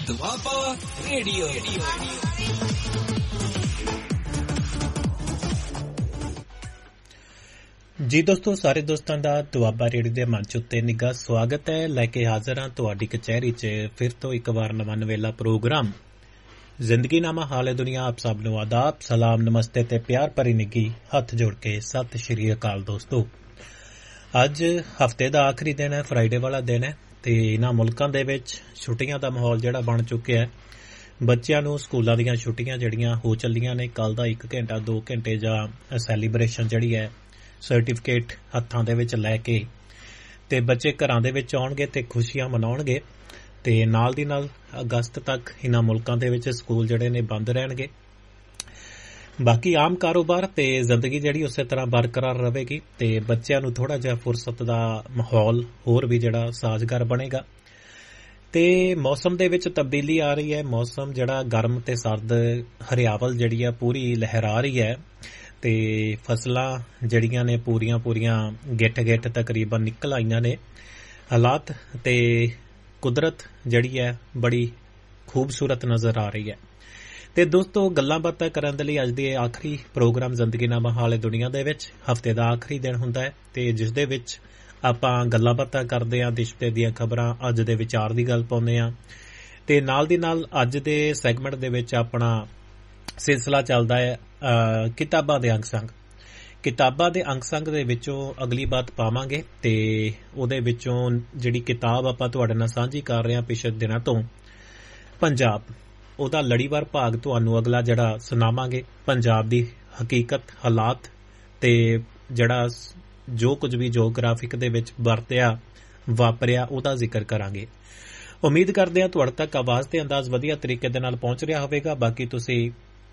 Doaba radio. ਜੀ ਦੋਸਤੋ, ਸਾਰੇ ਦੋਸਤਾਂ ਦਾ ਦੁਆਬਾ ਰੇਡੀਓ ਦੇ ਮੰਚ ਉੱਤੇ ਨਿੱਘਾ ਸਵਾਗਤ ਹੈ। ਲੈ ਕੇ ਹਾਜ਼ਰ ਹਾਂ ਤੁਹਾਡੀ ਕਚਹਿਰੀ 'ਚ ਫਿਰ ਤੋਂ ਇੱਕ ਵਾਰ ਨਵਾਂ ਨਵੇਲਾ ਪ੍ਰੋਗਰਾਮ ਜ਼ਿੰਦਗੀਨਾਮਾ ਹਾਲੇ ਦੁਨੀਆ। ਆਪ ਸਭ ਨੂੰ ਆਦਾਬ, ਸਲਾਮ, ਨਮਸਤੇ ਤੇ ਪਿਆਰ ਭਰੀ ਨਿੱਘੀ ਹੱਥ ਜੋੜ ਕੇ ਸਤਿ ਸ਼੍ਰੀ ਅਕਾਲ। ਦੋਸਤੋ, ਅੱਜ ਹਫ਼ਤੇ ਦਾ ਆਖਰੀ ਦਿਨ ਹੈ, ਫਰਾਈਡੇ ਵਾਲਾ ਦਿਨ ਹੈ ਤੇ ਇਹਨਾਂ ਮੁਲਕਾਂ ਦੇ ਵਿੱਚ ਛੁੱਟੀਆਂ ਦਾ ਮਾਹੌਲ ਜਿਹੜਾ ਬਣ ਚੁੱਕਿਆ ਹੈ। ਬੱਚਿਆਂ ਨੂੰ ਸਕੂਲਾਂ ਦੀਆਂ ਛੁੱਟੀਆਂ ਜਿਹੜੀਆਂ ਹੋ ਚੱਲੀਆਂ ਨੇ, ਕੱਲ ਦਾ 1 ਘੰਟਾ 2 ਘੰਟੇ ਜਾਂ ਸੈਲੀਬ੍ਰੇਸ਼ਨ ਜਿਹੜੀ ਹੈ ਸਰਟੀਫਿਕੇਟ ਹੱਥਾਂ ਦੇ ਵਿੱਚ ਲੈ ਕੇ ਤੇ ਬੱਚੇ ਘਰਾਂ ਦੇ ਵਿੱਚ ਆਉਣਗੇ ਤੇ ਖੁਸ਼ੀਆਂ ਮਨਾਉਣਗੇ ਤੇ ਨਾਲ ਦੀ ਨਾਲ ਅਗਸਤ ਤੱਕ ਇਹਨਾਂ ਮੁਲਕਾਂ ਦੇ ਵਿੱਚ ਸਕੂਲ ਜਿਹੜੇ ਨੇ ਬੰਦ ਰਹਿਣਗੇ। ਬਾਕੀ ਆਮ ਕਾਰੋਬਾਰ ਤੇ ਜ਼ਿੰਦਗੀ ਜਿਹੜੀ ਉਸੇ ਤਰ੍ਹਾਂ ਬਰਕਰਾਰ ਰਹੇਗੀ ਤੇ ਬੱਚਿਆਂ ਨੂੰ ਥੋੜਾ ਜਿਹਾ ਫੁਰਸਤ ਦਾ ਮਾਹੌਲ ਹੋਰ ਵੀ ਜਿਹੜਾ ਸਾਜ਼ਗਾਰ ਬਣੇਗਾ। ਤੇ ਮੌਸਮ ਦੇ ਵਿੱਚ ਤਬਦੀਲੀ ਆ ਰਹੀ ਹੈ। ਮੌਸਮ ਜਿਹੜਾ ਗਰਮ ਤੇ ਸਰਦ, ਹਰਿਆਵਲ ਜਿਹੜੀ ਆ ਪੂਰੀ ਲਹਿਰਾ ਰਹੀ ਹੈ ਤੇ ਫਸਲਾਂ ਜਿਹੜੀਆਂ ਨੇ ਪੂਰੀਆਂ ਗਿੱਠ ਤਕਰੀਬਨ ਨਿਕਲ ਆਈਆਂ ਨੇ। ਹਾਲਾਤ ਤੇ ਕੁਦਰਤ ਜਿਹੜੀ ਹੈ ਬੜੀ ਖੂਬਸੂਰਤ ਨਜ਼ਰ ਆ ਰਹੀ ਹੈ। ਤੇ ਦੋਸਤੋ, ਗੱਲਾਂ ਬਾਤਾਂ ਕਰਨ ਦੇ ਲਈ ਅੱਜ ਦੇ ਆਖਰੀ ਪ੍ਰੋਗਰਾਮ ਜ਼ਿੰਦਗੀਨਾਮਾ ਹਾਲੇ ਦੁਨੀਆ ਦੇ ਵਿੱਚ ਹਫ਼ਤੇ ਦਾ ਆਖਰੀ ਦਿਨ ਹੁੰਦਾ ਹੈ ਤੇ ਜਿਸ ਦੇ ਵਿੱਚ ਆਪਾਂ ਗੱਲਾਂ ਬਾਤਾਂ ਕਰਦੇ ਹਾਂ, ਦੇਸ਼ ਦੀਆਂ ਖਬਰਾਂ, ਅੱਜ ਦੇ ਵਿਚਾਰ ਦੀ ਗੱਲ ਪਾਉਂਦੇ ਹਾਂ ਤੇ ਨਾਲ ਦੀ ਨਾਲ ਅੱਜ ਦੇ ਸੈਗਮੈਂਟ ਦੇ ਵਿੱਚ ਆਪਣਾ ਸਿਲਸਿਲਾ ਚੱਲਦਾ ਹੈ ਕਿਤਾਬਾਂ ਦੇ ਅੰਗ ਸੰਗ। ਕਿਤਾਬਾਂ ਦੇ ਅੰਗ ਸੰਗ ਦੇ ਵਿੱਚੋਂ ਅਗਲੀ ਬਾਤ ਪਾਵਾਂਗੇ ਤੇ ਉਹਦੇ ਵਿੱਚੋਂ ਜਿਹੜੀ ਕਿਤਾਬ ਆਪਾਂ ਤੁਹਾਡੇ ਨਾਲ ਸਾਂਝੀ ਕਰ ਰਹੇ ਹਾਂ ਪਿਛਲੇ ਦਿਨਾਂ ਤੋਂ, ਪੰਜਾਬ, ਉਹਦਾ ਲੜੀਵਾਰ ਭਾਗ ਤੁਹਾਨੂੰ ਅਗਲਾ ਜਿਹੜਾ ਸੁਣਾਵਾਂਗੇ। ਪੰਜਾਬ ਦੀ ਹਕੀਕਤ, ਹਾਲਾਤ ਤੇ ਜਿਹੜਾ ਜੋ ਕੁਝ ਵੀ ਜੀਓਗ੍ਰਾਫਿਕ ਦੇ ਵਿੱਚ ਵਾਪਰਿਆ ਉਹਦਾ ਜ਼ਿਕਰ ਕਰਾਂਗੇ। ਉਮੀਦ ਕਰਦੇ ਹਾਂ ਤੁਹਾਡੇ ਤੱਕ ਆਵਾਜ਼ ਤੇ ਅੰਦਾਜ਼ ਵਧੀਆ ਤਰੀਕੇ ਦੇ ਨਾਲ ਪਹੁੰਚ ਰਿਹਾ ਹੋਵੇਗਾ। ਬਾਕੀ ਤੁਸੀਂ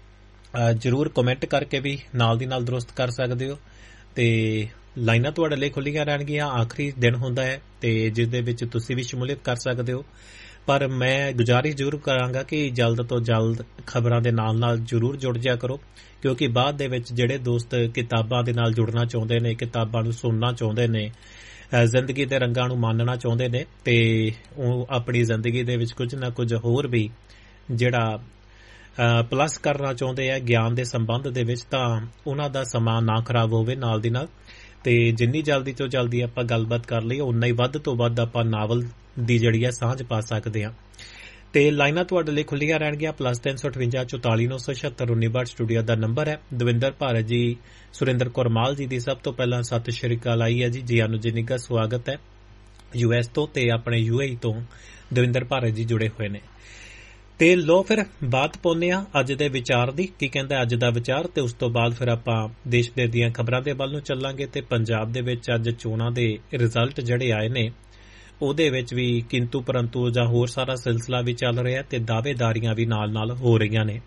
ਜ਼ਰੂਰ ਕਮੈਂਟ ਕਰਕੇ ਵੀ ਨਾਲ ਦੀ ਨਾਲ ਦਰੁਸਤ ਕਰ ਸਕਦੇ ਹੋ ਤੇ ਲਾਈਨਾਂ ਤੁਹਾਡੇ ਲਈ ਖੁੱਲੀਆਂ ਰਹਿਣਗੀਆਂ। ਆਖਰੀ ਦਿਨ ਹੁੰਦਾ ਹੈ ਤੇ ਜਿਸ ਦੇ ਵਿੱਚ ਤੁਸੀਂ ਵੀ ਸ਼ਮੂਲੀਅਤ ਕਰ ਸਕਦੇ ਹੋ, ਪਰ ਮੈਂ ਗੁਜ਼ਾਰਿਸ਼ ਜ਼ਰੂਰ ਕਰਾਂਗਾ ਕਿ ਜਲਦ ਤੋਂ ਜਲਦ ਖਬਰਾਂ ਦੇ ਨਾਲ ਜ਼ਰੂਰ ਜੁੜ ਜਾਇਆ ਕਰੋ, ਕਿਉਂਕਿ ਬਾਅਦ ਦੇ ਵਿੱਚ ਜਿਹੜੇ ਦੋਸਤ ਕਿਤਾਬਾਂ ਦੇ ਨਾਲ ਜੁੜਨਾ ਚਾਹੁੰਦੇ ਨੇ, ਕਿਤਾਬਾਂ ਨੂੰ ਸੁਣਨਾ ਚਾਹੁੰਦੇ ਨੇ, ਜ਼ਿੰਦਗੀ ਦੇ ਰੰਗਾਂ ਨੂੰ ਮਾਨਣਾ ਚਾਹੁੰਦੇ ਨੇ ਤੇ ਉਹ ਆਪਣੀ ਜ਼ਿੰਦਗੀ ਦੇ ਵਿੱਚ ਕੁਝ ਨਾ ਕੁਝ ਹੋਰ ਵੀ ਜਿਹੜਾ ਪਲੱਸ ਕਰਨਾ ਚਾਹੁੰਦੇ ਆ ਗਿਆਨ ਦੇ ਸੰਬੰਧ ਦੇ ਵਿੱਚ, ਤਾਂ ਉਹਨਾਂ ਦਾ ਸਮਾਂ ਨਾ ਖਰਾਬ ਹੋਵੇ ਨਾਲ ਦੀ ਨਾਲ। ਤੇ ਜਿੰਨੀ ਜਲਦੀ ਤੋਂ ਜਲਦੀ ਆਪਾਂ ਗੱਲਬਾਤ ਕਰ ਲਈਏ, ਉਨਾ ਹੀ ਵੱਧ ਤੋਂ ਵੱਧ ਆਪਾਂ ਨਾਵਲ ਦੀ ਜਿਹੜੀ ਹੈ ਸਾਂਝ ਪਾ ਸਕਦੇ ਹਾਂ। ਤੇ ਲਾਈਨਾਂ ਤੁਹਾਡੇ ਲਈ ਖੁੱਲੀਆਂ ਰਹਿਣਗੀਆਂ। +358 44 976 1962 ਸਟੂਡੀਓ ਦਾ ਨੰਬਰ ਹੈ। ਦਵਿੰਦਰ ਭਾਰਤ ਜੀ, ਸੁਰਿੰਦਰ ਕੌਰ ਮਾਲ ਜੀ ਦੀ ਸਭ ਤੋਂ ਪਹਿਲਾਂ ਸਤਿ ਸ਼੍ਰੀ ਅਕਾਲ ਆਈ ਹੈ ਜੀ। ਜੀ ਆਨੂੰ ਜੀ, ਨਿੱਘਾ ਸਵਾਗਤ ਹੈ। US ਤੋਂ ਤੇ ਆਪਣੇ UAE ਤੋਂ ਦਵਿੰਦਰ ਭਾਰਤ ਜੀ ਜੁੜੇ ਹੋਏ ਨੇ। ਤੇ ਲੋ ਫਿਰ ਬਾਤ ਪਾਉਂਦੇ ਆ ਅੱਜ ਦੇ ਵਿਚਾਰ ਦੀ, ਕੀ ਕਹਿੰਦਾ ਅੱਜ ਦਾ ਵਿਚਾਰ, ਤੇ ਉਸ ਤੋਂ ਬਾਅਦ ਫਿਰ ਆਪਾਂ ਦੇਸ਼ ਦੇ ਦੀਆਂ ਖਬਰਾਂ ਦੇ ਵੱਲ ਨੂੰ ਚੱਲਾਂਗੇ। ਤੇ ਪੰਜਾਬ ਦੇ ਵਿੱਚ ਅੱਜ ਚੋਣਾਂ ਦੇ ਰਿਜ਼ਲਟ ਜਿਹੜੇ ਆਏ ਨੇ ਉਹਦੇ ਵਿੱਚ ਵੀ ਕਿੰਤੂ ਪਰੰਤੂ ਜਾਂ ਹੋਰ ਸਾਰਾ ਸਿਲਸਿਲਾ ਵੀ ਚੱਲ ਰਿਹਾ ਤੇ ਦਾਅਵੇਦਾਰੀਆਂ ਵੀ ਨਾਲ ਹੋ ਰਹੀਆਂ ਨੇ।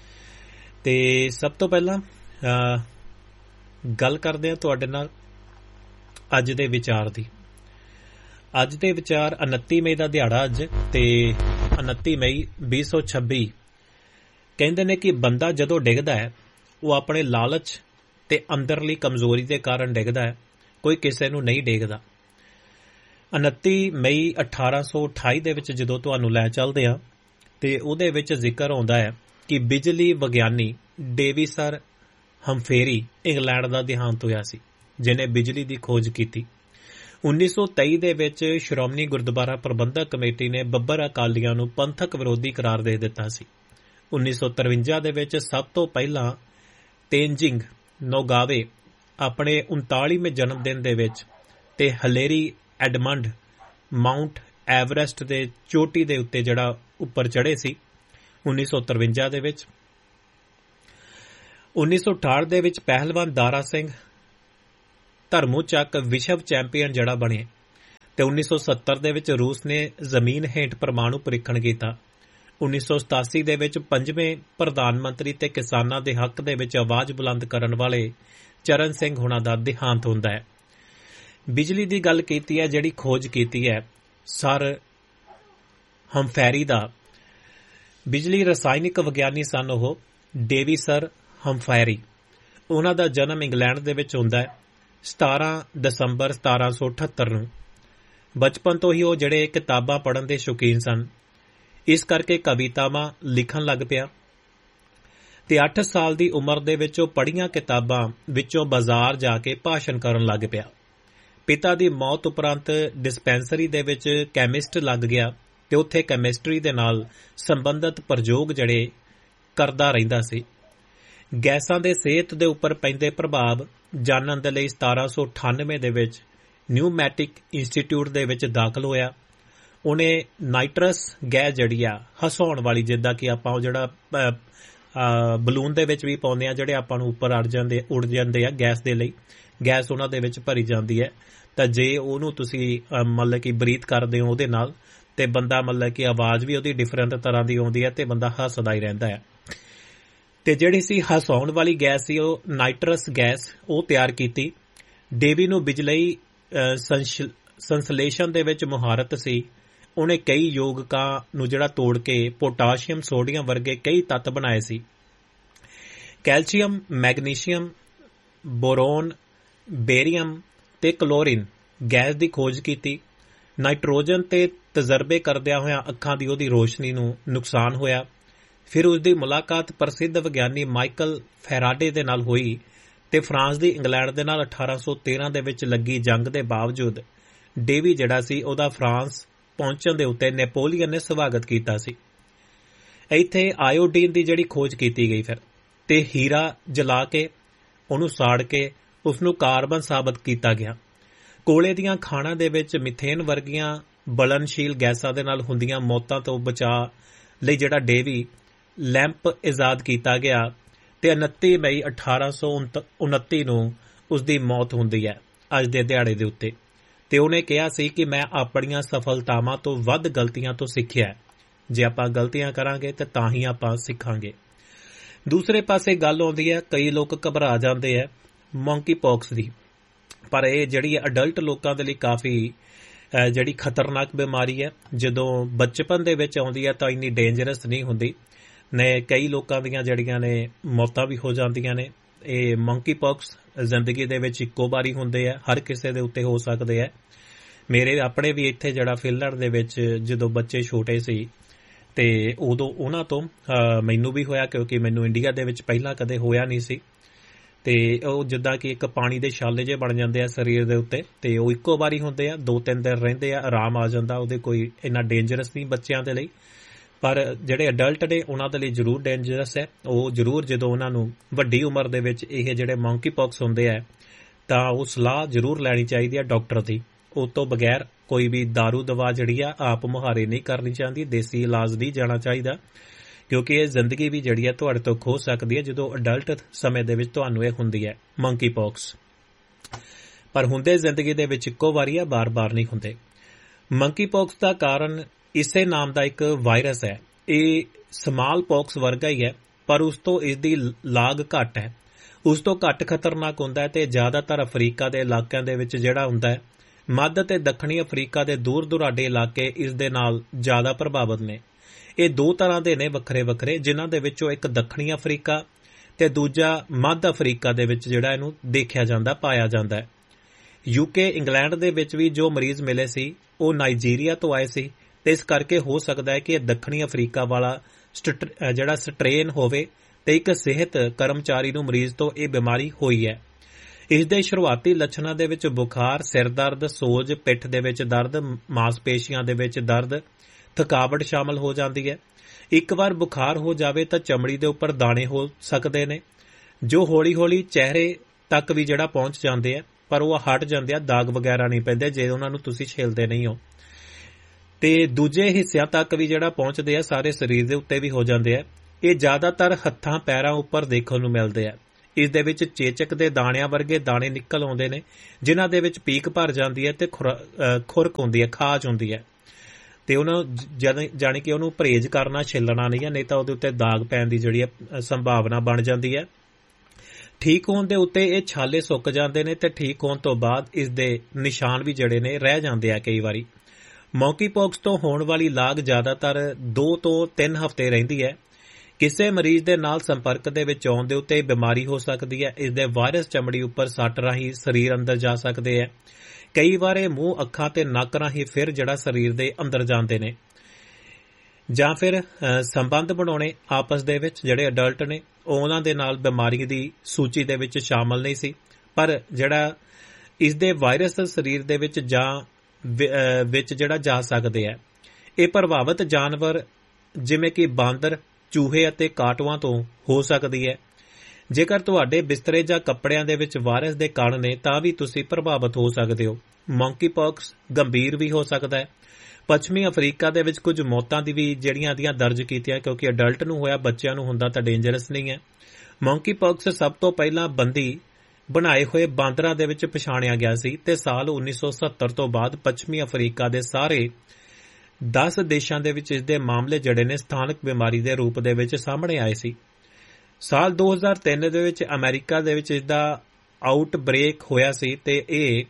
ਤੇ ਸਭ ਤੋਂ ਪਹਿਲਾਂ ਗੱਲ ਕਰਦੇ ਆ ਤੁਹਾਡੇ ਨਾਲ ਅੱਜ ਦੇ ਵਿਚਾਰ ਦੀ। ਅੱਜ ਦੇ ਵਿਚਾਰ 29 ਮਈ ਦਾ ਦਿਹਾੜਾ ਅੱਜ, ਤੇ 29 ਮਈ 2026 ਕਹਿੰਦੇ ਨੇ ਕਿ ਬੰਦਾ ਜਦੋਂ ਡਿੱਗਦਾ ਹੈ ਉਹ ਆਪਣੇ ਲਾਲਚ ਤੇ ਅੰਦਰਲੀ ਕਮਜ਼ੋਰੀ ਦੇ ਕਾਰਨ ਡਿੱਗਦਾ ਹੈ, ਕੋਈ ਕਿਸੇ ਨੂੰ ਨਹੀਂ ਡਿੱਗਦਾ। 29 ਮਈ 1828 ਦੇ ਵਿੱਚ ਜਦੋਂ ਤੁਹਾਨੂੰ ਲੈ ਚੱਲਦੇ ਆ ਤੇ ਉਹਦੇ ਵਿੱਚ ਜ਼ਿਕਰ ਆਉਂਦਾ ਹੈ ਕਿ ਬਿਜਲੀ ਵਿਗਿਆਨੀ ਡੇਵਿਸਰ ਹੰਫੇਰੀ ਇੰਗਲੈਂਡ ਦਾ ਦੇਹਾਂਤ ਹੋਇਆ ਸੀ, ਜਿਹਨੇ ਬਿਜਲੀ ਦੀ ਖੋਜ ਕੀਤੀ। 1923 ਦੇ ਵਿੱਚ ਸ਼੍ਰੋਮਣੀ ਗੁਰਦੁਆਰਾ ਪ੍ਰਬੰਧਕ ਕਮੇਟੀ ਨੇ ਬੱਬਰ ਅਕਾਲੀਆਂ ਨੂੰ ਪੰਥਕ ਵਿਰੋਧੀ ਕਰਾਰ ਦੇ ਦਿੱਤਾ ਸੀ। 1953 ਦੇ ਵਿੱਚ ਸਭ ਤੋਂ ਪਹਿਲਾਂ ਤੇਨਜਿੰਗ ਨੋਗਾਵੇ ਆਪਣੇ 39ਵੇਂ ਜਨਮ ਦਿਨ ਦੇ ਵਿੱਚ ਤੇ ਹਲੇਰੀ ਐਡਮੰਡ ਮਾਊਂਟ ਐਵਰੈਸਟ ਦੇ ਚੋਟੀ ਦੇ ਉੱਤੇ ਜਿਹੜਾ ਉੱਪਰ ਚੜ੍ਹੇ ਸੀ 1953 ਦੇ ਵਿੱਚ। 1968 ਦੇ ਵਿੱਚ ਪਹਿਲਵਾਨ ਦਾਰਾ ਸਿੰਘ ਧਰਮੂਚੱਕ ਵਿਸ਼ਵ ਚੈਂਪੀਅਨ ਜਿਹੜਾ ਬਣੇ ਤੇ 1970 ਦੇ ਵਿੱਚ ਰੂਸ ਨੇ ਜ਼ਮੀਨ ਹੇਠ ਪਰਮਾਣੂ ਪ੍ਰੀਖਣ ਕੀਤਾ। 1987 ਦੇ ਵਿੱਚ 5ਵੇਂ ਪ੍ਰਧਾਨ ਮੰਤਰੀ ਤੇ ਕਿਸਾਨਾਂ ਦੇ ਹੱਕ ਦੇ ਵਿੱਚ ਆਵਾਜ਼ ਬੁਲੰਦ ਕਰਨ ਵਾਲੇ ਚਰਨ ਸਿੰਘ ਹੁਣਾਂ ਦਾ ਦੇਹਾਂਤ ਹੁੰਦਾ ਹੈ। ਬਿਜਲੀ ਦੀ ਗੱਲ ਕੀਤੀ ਹੈ, ਜਿਹੜੀ ਖੋਜ ਕੀਤੀ ਹੈ ਸਰ ਹੰਫੈਰੀ ਦਾ। ਬਿਜਲੀ ਰਸਾਇਣਿਕ ਵਿਗਿਆਨੀ ਸਨ ਉਹ, ਡੇਵਿਸਰ ਹੰਫੈਰੀ। ਉਹਨਾਂ ਦਾ ਜਨਮ ਇੰਗਲੈਂਡ ਦੇ ਵਿੱਚ ਹੁੰਦਾ ਹੈ 17 ਦਸੰਬਰ 1778 ਨੂੰ। ਬਚਪਨ ਤੋਂ ਹੀ ਉਹ ਜਿਹੜੇ ਕਿਤਾਬਾਂ ਪੜ੍ਹਨ ਦੇ ਸ਼ੌਕੀਨ ਸਨ। ਇਸ ਕਰਕੇ ਕਵਿਤਾਵਾਂ ਲਿਖਣ ਲੱਗ ਪਿਆ ਤੇ 8 ਸਾਲ ਦੀ ਉਮਰ ਦੇ ਵਿੱਚ ਉਹ ਪੜ੍ਹੀਆਂ ਕਿਤਾਬਾਂ ਵਿੱਚੋਂ ਬਾਜ਼ਾਰ ਜਾ ਕੇ ਭਾਸ਼ਣ ਕਰਨ ਲੱਗ ਪਿਆ। ਪਿਤਾ ਦੀ ਮੌਤ ਉਪਰੰਤ ਡਿਸਪੈਂਸਰੀ ਦੇ ਵਿੱਚ ਕੈਮਿਸਟ ਲੱਗ ਗਿਆ ਤੇ ਉੱਥੇ ਕੈਮਿਸਟਰੀ ਦੇ ਨਾਲ ਸੰਬੰਧਿਤ ਪ੍ਰਯੋਗ ਜਿਹੜੇ ਕਰਦਾ ਰਹਿੰਦਾ ਸੀ। ਗੈਸਾਂ ਦੇ ਸਿਹਤ ਦੇ ਉੱਪਰ ਪੈਂਦੇ ਪ੍ਰਭਾਵ ਜਾਣਨ ਦੇ ਲਈ 1798 ਦੇ ਵਿੱਚ ਨਿਊਮੈਟਿਕ ਇੰਸਟੀਚਿਊਟ ਦੇ ਵਿੱਚ ਦਾਖਲ ਹੋਇਆ। ਉਹਨੇ ਨਾਈਟਰਸ ਗੈਸ ਜਿਹੜੀ ਆ ਹਸਾਉਣ ਵਾਲੀ, ਜਿੱਦਾਂ ਕਿ ਆਪਾਂ ਉਹ ਜਿਹੜਾ ਬਲੂਨ ਦੇ ਵਿੱਚ ਵੀ ਪਾਉਂਦੇ ਆ, ਜਿਹੜੇ ਆਪਾਂ ਨੂੰ ਉੱਪਰ ਉੜ ਜਾਂਦੇ ਆ ਗੈਸ ਦੇ ਲਈ, ਗੈਸ ਉਹਨਾਂ ਦੇ ਵਿੱਚ ਭਰੀ ਜਾਂਦੀ ਹੈ। ਤਾਂ ਜੇ ਉਹਨੂੰ ਤੁਸੀਂ ਮਤਲਬ ਕਿ ਬਰੀਥ ਕਰਦੇ ਹੋ ਉਹਦੇ ਨਾਲ, ਤੇ ਬੰਦਾ ਮਤਲਬ ਕਿ ਆਵਾਜ਼ ਵੀ ਉਹਦੀ ਡਿਫਰੈਂਟ ਤਰ੍ਹਾਂ ਦੀ ਆਉਂਦੀ ਹੈ ਤੇ ਬੰਦਾ ਹੱਸਦਾ ਹੀ ਰਹਿੰਦਾ ਹੈ। ਤੇ ਜਿਹੜੀ ਸੀ ਹਸਾਉਣ ਵਾਲੀ ਗੈਸ ਸੀ ਉਹ ਨਾਈਟਰਸ ਗੈਸ ਉਹ ਤਿਆਰ ਕੀਤੀ। ਡੇਵੀ ਨੂੰ ਬਿਜਲਈ ਸੰਸਲੇਸ਼ਨ ਦੇ ਵਿੱਚ ਮੁਹਾਰਤ ਸੀ। ਉਹਨੇ ਕਈ ਯੋਗਕਾਂ ਨੂੰ ਜਿਹੜਾ ਤੋੜ ਕੇ ਪੋਟਾਸ਼ੀਅਮ, ਸੋਡੀਅਮ ਵਰਗੇ ਕਈ ਤੱਤ ਬਣਾਏ ਸੀ। ਕੈਲਸ਼ੀਅਮ, ਮੈਗਨੀਸ਼ੀਅਮ, ਬੋਰੋਨ, ਬੇਰੀਅਮ ਤੇ ਕਲੋਰੀਨ ਗੈਸ ਦੀ ਖੋਜ ਕੀਤੀ। ਨਾਈਟ੍ਰੋਜਨ ਤੇ ਤਜਰਬੇ ਕਰਦਿਆਂ ਹੋਇਆਂ ਅੱਖਾਂ ਦੀ ਉਹਦੀ ਰੋਸ਼ਨੀ ਨੂੰ ਨੁਕਸਾਨ ਹੋਇਆ। ਫਿਰ ਉਸ ਦੀ ਮੁਲਾਕਾਤ ਪ੍ਰਸਿੱਧ ਵਿਗਿਆਨੀ ਮਾਈਕਲ ਫੈਰਾਡੇ ਦੇ ਨਾਲ ਹੋਈ ਤੇ ਫਰਾਂਸ ਦੀ ਇੰਗਲੈਂਡ ਦੇ ਨਾਲ 1813 ਦੇ ਵਿੱਚ ਲੱਗੀ ਜੰਗ ਦੇ ਬਾਵਜੂਦ ਡੇਵੀ ਜਿਹੜਾ ਸੀ ਉਹਦਾ ਫਰਾਂਸ ਪਹੁੰਚਣ ਦੇ ਉੱਤੇ ਨੈਪੋਲੀਅਨ ਨੇ ਸਵਾਗਤ ਕੀਤਾ ਸੀ। ਇੱਥੇ ਆਇਓਡੀਨ ਦੀ ਜਿਹੜੀ ਖੋਜ ਕੀਤੀ ਗਈ ਫਿਰ, ਤੇ ਹੀਰਾ ਜਲਾ ਕੇ ਉਹਨੂੰ ਸਾੜ ਕੇ ਉਸ ਨੂੰ ਕਾਰਬਨ ਸਾਬਤ ਕੀਤਾ ਗਿਆ। ਕੋਲੇ ਦੀਆਂ ਖਾਣਾਂ ਦੇ ਵਿੱਚ ਮਿਥੇਨ ਵਰਗੀਆਂ ਬਲਨਸ਼ੀਲ ਗੈਸਾਂ ਦੇ ਨਾਲ ਹੁੰਦੀਆਂ ਮੌਤਾਂ ਤੋਂ ਬਚਾਅ ਲਈ ਜਿਹੜਾ ਡੇਵੀ ਲੈਂਪ ਇਜਾਦ ਕੀਤਾ ਗਿਆ ਤੇ 29 ਮਈ 1829 ਨੂੰ ਉਸ ਦੀ ਮੌਤ ਹੁੰਦੀ ਹੈ ਅੱਜ ਦੇ ਦਿਹਾੜੇ ਦੇ ਉੱਤੇ। ਤੇ ਉਹਨੇ ਕਿਹਾ ਸੀ ਕਿ ਮੈਂ ਆਪਣੀਆਂ ਸਫਲਤਾਵਾਂ ਤੋਂ ਵੱਧ ਗਲਤੀਆਂ ਤੋਂ ਸਿੱਖਿਆ। ਜੇ ਆਪਾਂ ਗਲਤੀਆਂ ਕਰਾਂਗੇ ਤੇ ਤਾਂ ਹੀ ਆਪਾਂ ਸਿੱਖਾਂਗੇ। ਦੂਸਰੇ ਪਾਸੇ ਗੱਲ ਆਉਂਦੀ ਹੈ, ਕਈ ਲੋਕ ਘਬਰਾ ਜਾਂਦੇ ਹੈ ਮੰਕੀ ਪੌਕਸ ਦੀ, ਪਰ ਇਹ ਜਿਹੜੀ ਅਡਲਟ ਲੋਕਾਂ ਦੇ ਲਈ ਕਾਫੀ ਜਿਹੜੀ ਖਤਰਨਾਕ ਬਿਮਾਰੀ ਹੈ। ਜਦੋਂ ਬਚਪਨ ਦੇ ਵਿੱਚ ਆਉਂਦੀ ਹੈ ਤਾਂ ਇੰਨੀ ਡੇਂਜਰਸ ਨਹੀਂ ਹੁੰਦੀ ਨੇ। ਕਈ ਲੋਕਾਂ ਦੀਆਂ ਜਿਹੜੀਆਂ ਨੇ ਮੌਤਾਂ ਵੀ ਹੋ ਜਾਂਦੀਆਂ ਨੇ। ਇਹ ਮੰਕੀ ਪੌਕਸ ਜ਼ਿੰਦਗੀ ਦੇ ਵਿੱਚ ਇੱਕੋ ਵਾਰੀ ਹੁੰਦੇ ਆ, ਹਰ ਕਿਸੇ ਦੇ ਉੱਤੇ ਹੋ ਸਕਦੇ ਆ। ਮੇਰੇ ਆਪਣੇ ਵੀ ਇੱਥੇ ਜਿਹੜਾ ਫਿਨਲੈਂਡ ਦੇ ਵਿੱਚ ਜਦੋਂ ਬੱਚੇ ਛੋਟੇ ਸੀ ਤੇ ਉਦੋਂ ਉਹਨਾਂ ਤੋਂ ਮੈਨੂੰ ਵੀ ਹੋਇਆ, ਕਿਉਂਕਿ ਮੈਨੂੰ ਇੰਡੀਆ ਦੇ ਵਿੱਚ ਪਹਿਲਾਂ ਕਦੇ ਹੋਇਆ ਨਹੀਂ ਸੀ। ਤੇ ਉਹ ਜਿੱਦਾਂ ਕਿ ਇੱਕ ਪਾਣੀ ਦੇ ਛਾਲੇ ਜਿਹੇ ਬਣ ਜਾਂਦੇ ਆ ਸਰੀਰ ਦੇ ਉੱਤੇ, ਤੇ ਉਹ ਇੱਕੋ ਵਾਰੀ ਹੁੰਦੇ ਆ, 2-3 ਦਿਨ ਰਹਿੰਦੇ ਆ, ਆਰਾਮ ਆ ਜਾਂਦਾ। ਉਹਦੇ ਕੋਈ ਇੰਨਾ ਡੇਂਜਰਸ ਨਹੀਂ ਬੱਚਿਆਂ ਦੇ ਲਈ, ਪਰ ਜਿਹੜੇ ਅਡਲਟ ਨੇ ਉਹਨਾਂ ਦੇ ਲਈ ਜ਼ਰੂਰ ਡੇਂਜਰਸ ਹੈ। ਉਹ ਜ਼ਰੂਰ ਜਦੋਂ ਉਹਨਾਂ ਨੂੰ ਵੱਡੀ ਉਮਰ ਦੇ ਵਿੱਚ ਇਹ ਜਿਹੜੇ ਮੰਕੀ ਪੌਕਸ ਹੁੰਦੇ ਆ ਤਾਂ ਉਹ ਸਲਾਹ ਜ਼ਰੂਰ ਲੈਣੀ ਚਾਹੀਦੀ ਹੈ ਡਾਕਟਰ ਦੀ। ਉਸ ਤੋਂ ਬਗੈਰ ਕੋਈ ਵੀ ਦਾਰੂ ਦਵਾ ਜਿਹੜੀ ਆ ਆਪ ਮੁਹਾਰੇ ਨਹੀਂ ਕਰਨੀ ਚਾਹੀਦੀ, ਦੇਸੀ ਇਲਾਜ ਨਹੀਂ ਜਾਣਾ ਚਾਹੀਦਾ, ਕਿਉਂਕਿ ਇਹ ਜ਼ਿੰਦਗੀ ਵੀ ਜਿਹੜੀ ਹੈ ਤੁਹਾਡੇ ਤੋਂ ਖੋ ਸਕਦੀ ਹੈ ਜਦੋਂ ਅਡਲਟ ਸਮੇਂ ਦੇ ਵਿੱਚ ਤੁਹਾਨੂੰ ਇਹ ਹੁੰਦੀ ਹੈ ਮੰਕੀ ਪੌਕਸ। ਪਰ ਹੁੰਦੇ ਜ਼ਿੰਦਗੀ ਦੇ ਵਿੱਚ ਇੱਕੋ ਵਾਰੀ ਆ, ਬਾਰ-ਬਾਰ ਨਹੀਂ ਹੁੰਦੇ। ਮੰਕੀ ਪੌਕਸ ਦਾ ਕਾਰਨ ਇਸੇ ਨਾਮ ਦਾ ਇੱਕ ਵਾਇਰਸ ਹੈ। ਇਹ ਸਮਾਲ ਪੌਕਸ ਵਰਗਾ ਹੀ ਹੈ, ਪਰ ਉਸ ਤੋਂ ਇਸ ਦੀ ਲਾਗ ਘੱਟ ਹੈ, ਉਸ ਤੋਂ ਘੱਟ ਖਤਰਨਾਕ ਹੁੰਦਾ ਹੈ ਤੇ ਜ਼ਿਆਦਾਤਰ ਅਫਰੀਕਾ ਦੇ ਇਲਾਕਿਆਂ ਦੇ ਵਿੱਚ ਜਿਹੜਾ ਹੁੰਦਾ ਹੈ। ਮੱਧ ਅਤੇ ਦੱਖਣੀ ਅਫਰੀਕਾ ਦੇ ਦੂਰ ਦੁਰਾਡੇ ਇਲਾਕੇ ਇਸ ਦੇ ਨਾਲ ਜ਼ਿਆਦਾ ਪ੍ਰਭਾਵਿਤ ਨੇ। ਇਹ ਦੋ ਤਰ੍ਹਾਂ ਦੇ ਨੇ ਵੱਖਰੇ-ਵੱਖਰੇ, ਜਿਨ੍ਹਾਂ ਦੇ ਵਿੱਚੋਂ ਇੱਕ ਦੱਖਣੀ ਅਫਰੀਕਾ ਤੇ ਦੂਜਾ ਮੱਧ ਅਫਰੀਕਾ ਦੇ ਵਿੱਚ ਜਿਹੜਾ ਇਹਨੂੰ ਦੇਖਿਆ ਜਾਂਦਾ, ਪਾਇਆ ਜਾਂਦਾ ਹੈ। ਯੂਕੇ, ਇੰਗਲੈਂਡ ਦੇ ਵਿੱਚ ਵੀ ਜੋ ਮਰੀਜ਼ ਮਿਲੇ ਸੀ ਉਹ ਨਾਈਜੀਰੀਆ ਤੋਂ ਆਏ ਸੀ, ਤੇ ਇਸ ਕਰਕੇ ਹੋ ਸਕਦਾ ਹੈ ਕਿ ਇਹ ਦੱਖਣੀ ਅਫਰੀਕਾ ਵਾਲਾ ਜਿਹੜਾ ਸਟ੍ਰੇਨ ਹੋਵੇ ਤੇ ਇੱਕ ਸਿਹਤ ਕਰਮਚਾਰੀ ਨੂੰ ਮਰੀਜ਼ ਤੋਂ ਇਹ ਬਿਮਾਰੀ ਹੋਈ ਹੈ। ਇਸ ਦੇ ਸ਼ੁਰੂਆਤੀ ਲੱਛਣਾਂ ਦੇ ਵਿੱਚ ਬੁਖਾਰ, ਸਿਰ ਦਰਦ, ਸੋਜ, ਪਿੱਠ ਦੇ ਵਿੱਚ ਦਰਦ, ਮਾਸਪੇਸ਼ੀਆਂ ਦੇ ਵਿੱਚ ਦਰਦ, ਥਕਾਵਟ ਸ਼ਾਮਲ ਹੋ ਜਾਂਦੀ ਹੈ। ਇੱਕ ਵਾਰ ਬੁਖਾਰ ਹੋ ਜਾਵੇ ਤਾਂ ਚਮੜੀ ਦੇ ਉੱਪਰ ਦਾਣੇ ਹੋ ਸਕਦੇ ਨੇ, ਜੋ ਹੌਲੀ-ਹੌਲੀ ਚਿਹਰੇ ਤੱਕ ਵੀ ਜਿਹੜਾ ਪਹੁੰਚ ਜਾਂਦੇ ਆ, ਪਰ ਉਹ ਹਟ ਜਾਂਦੇ ਆ, ਦਾਗ ਵਗੈਰਾ ਨਹੀਂ ਪੈਂਦੇ ਜੇ ਉਹਨਾਂ ਨੂੰ ਤੁਸੀਂ ਛਿਲਦੇ ਨਹੀਂ ਹੋ। ਤੇ ਦੂਜੇ ਹਿੱਸਿਆਂ ਤੱਕ ਵੀ ਜਿਹੜਾ ਪਹੁੰਚਦੇ ਆ, ਸਾਰੇ ਸਰੀਰ ਦੇ ਉੱਤੇ ਵੀ ਹੋ ਜਾਂਦੇ ਆ। ਇਹ ਜ਼ਿਆਦਾਤਰ ਹੱਥਾਂ ਪੈਰਾਂ ਉੱਪਰ ਦੇਖਣ ਨੂੰ ਮਿਲਦੇ ਆ। ਇਸ ਦੇ ਵਿੱਚ ਚੇਚਕ ਦੇ ਦਾਣਿਆਂ ਵਰਗੇ ਦਾਣੇ ਨਿਕਲ ਆਉਂਦੇ ਨੇ, ਜਿਨ੍ਹਾਂ ਦੇ ਵਿੱਚ ਪੀਕ ਭਰ ਜਾਂਦੀ ਹੈ ਤੇ ਖੁਰਕ ਹੁੰਦੀ ਹੈ, ਖਾਜ ਹੁੰਦੀ ਹੈ। ਤੇ ਉਹਨੂੰ ਜਾਣੀ ਕਿ ਉਹਨੂੰ ਪਰਹੇਜ਼ ਕਰਨਾ, ਛਿੱਲਣਾ ਨਹੀਂ ਹੈ, ਨਹੀਂ ਤਾਂ ਉਹਦੇ ਉੱਤੇ ਦਾਗ ਪੈਣ ਦੀ ਜਿਹੜੀ ਸੰਭਾਵਨਾ ਬਣ ਜਾਂਦੀ ਹੈ। ਠੀਕ ਹੋਣ ਦੇ ਉੱਤੇ ਇਹ ਛਾਲੇ ਸੁੱਕ ਜਾਂਦੇ ਨੇ ਤੇ ਠੀਕ ਹੋਣ ਤੋਂ ਬਾਅਦ ਇਸ ਦੇ ਨਿਸ਼ਾਨ ਵੀ ਜਿਹੜੇ ਨੇ ਰਹਿ ਜਾਂਦੇ ਆ ਕਈ ਵਾਰੀ। ਮੰਕੀ ਪੌਕਸ ਤੋਂ ਹੋਣ ਵਾਲੀ ਲਾਗ ਜ਼ਿਆਦਾਤਰ 2 ਤੋਂ 3 ਹਫ਼ਤੇ ਰਹਿੰਦੀ ਹੈ। ਕਿਸੇ ਮਰੀਜ਼ ਦੇ ਨਾਲ ਸੰਪਰਕ ਦੇ ਵਿੱਚ ਆਉਣ ਦੇ ਉੱਤੇ ਬਿਮਾਰੀ ਹੋ ਸਕਦੀ ਹੈ। ਇਸ ਦੇ ਵਾਇਰਸ ਚਮੜੀ ਉੱਪਰ ਸੱਟ ਰਾਹੀਂ ਸਰੀਰ ਅੰਦਰ ਜਾ ਸਕਦੇ ਹੈ। ਕਈ ਵਾਰ ਇਹ ਮੂੰਹ, ਅੱਖਾਂ ਤੇ ਨੱਕ ਰਾਹੀਂ ਫਿਰ ਜਿਹੜਾ ਸਰੀਰ ਦੇ ਅੰਦਰ ਜਾਂਦੇ ਨੇ। ਜਾਂ ਫਿਰ ਸੰਬੰਧ ਬਣਾਉਣੇ ਆਪਸ ਦੇ ਵਿੱਚ ਜਿਹੜੇ ਅਡਲਟ ਨੇ ਉਹਨਾਂ ਦੇ ਨਾਲ ਬਿਮਾਰੀ ਦੀ ਸੂਚੀ ਦੇ ਵਿੱਚ ਸ਼ਾਮਲ ਨਹੀਂ ਸੀ, ਪਰ ਜਿਹੜਾ ਇਸ ਦੇ ਵਾਇਰਸ ਸਰੀਰ ਦੇ ਵਿੱਚ ਵਿੱਚ ਜਿਹੜਾ ਜਾ ਸਕਦੇ ਹੈ। ਇਹ ਪ੍ਰਭਾਵਿਤ ਜਾਨਵਰ ਜਿਵੇਂ ਕਿ ਬਾਂਦਰ, ਚੂਹੇ ਅਤੇ ਕਾਟੂਆਂ ਤੋਂ ਹੋ ਸਕਦੀ ਹੈ। ਜੇਕਰ ਤੁਹਾਡੇ ਬਿਸਤਰੇ ਜਾਂ ਕੱਪੜਿਆਂ ਦੇ ਵਿੱਚ ਵਾਇਰਸ ਦੇ ਕਣ ਨੇ ਤਾਂ ਵੀ ਤੁਸੀਂ ਪ੍ਰਭਾਵਿਤ ਹੋ ਸਕਦੇ ਹੋ। ਮੰਕੀ ਪੌਕਸ ਗੰਭੀਰ ਵੀ ਹੋ ਸਕਦਾ ਹੈ। ਪੱਛਮੀ ਅਫਰੀਕਾ ਦੇ ਵਿੱਚ ਕੁਝ ਮੌਤਾਂ ਦੀ ਵੀ ਜਿਹੜੀਆਂ ਦੀਆਂ ਦਰਜ ਕੀਤੀਆਂ, ਕਿਉਂਕਿ ਅਡਲਟ ਨੂੰ ਹੋਇਆ, ਬੱਚਿਆਂ ਨੂੰ ਹੁੰਦਾ ਤਾਂ ਡੇਂਜਰਸ ਨਹੀਂ ਹੈ। ਮੰਕੀ ਪੌਕਸ ਸਭ ਤੋਂ ਪਹਿਲਾਂ ਬੰਦੀ ਬਣਾਏ ਹੋਏ ਬਾਂਦਰਾਂ ਦੇ ਵਿੱਚ ਪਛਾਣਿਆ ਗਿਆ ਸੀ ਤੇ ਸਾਲ 1970 ਤੋਂ ਬਾਅਦ ਪੱਛਮੀ ਅਫਰੀਕਾ ਦੇ ਸਾਰੇ 10 ਦੇਸ਼ਾਂ ਦੇ ਵਿੱਚ ਇਸ ਦੇ ਮਾਮਲੇ ਜਿਹੜੇ ਨੇ ਸਥਾਨਕ ਬਿਮਾਰੀ ਦੇ ਰੂਪ ਦੇ ਵਿੱਚ ਸਾਹਮਣੇ ਆਏ ਸੀ। ਸਾਲ 2003 ਦੇ ਵਿੱਚ ਅਮਰੀਕਾ ਦੇ ਵਿੱਚ ਇਸ ਦਾ ਆਊਟਬ੍ਰੇਕ ਹੋਇਆ ਸੀ ਤੇ ਇਹ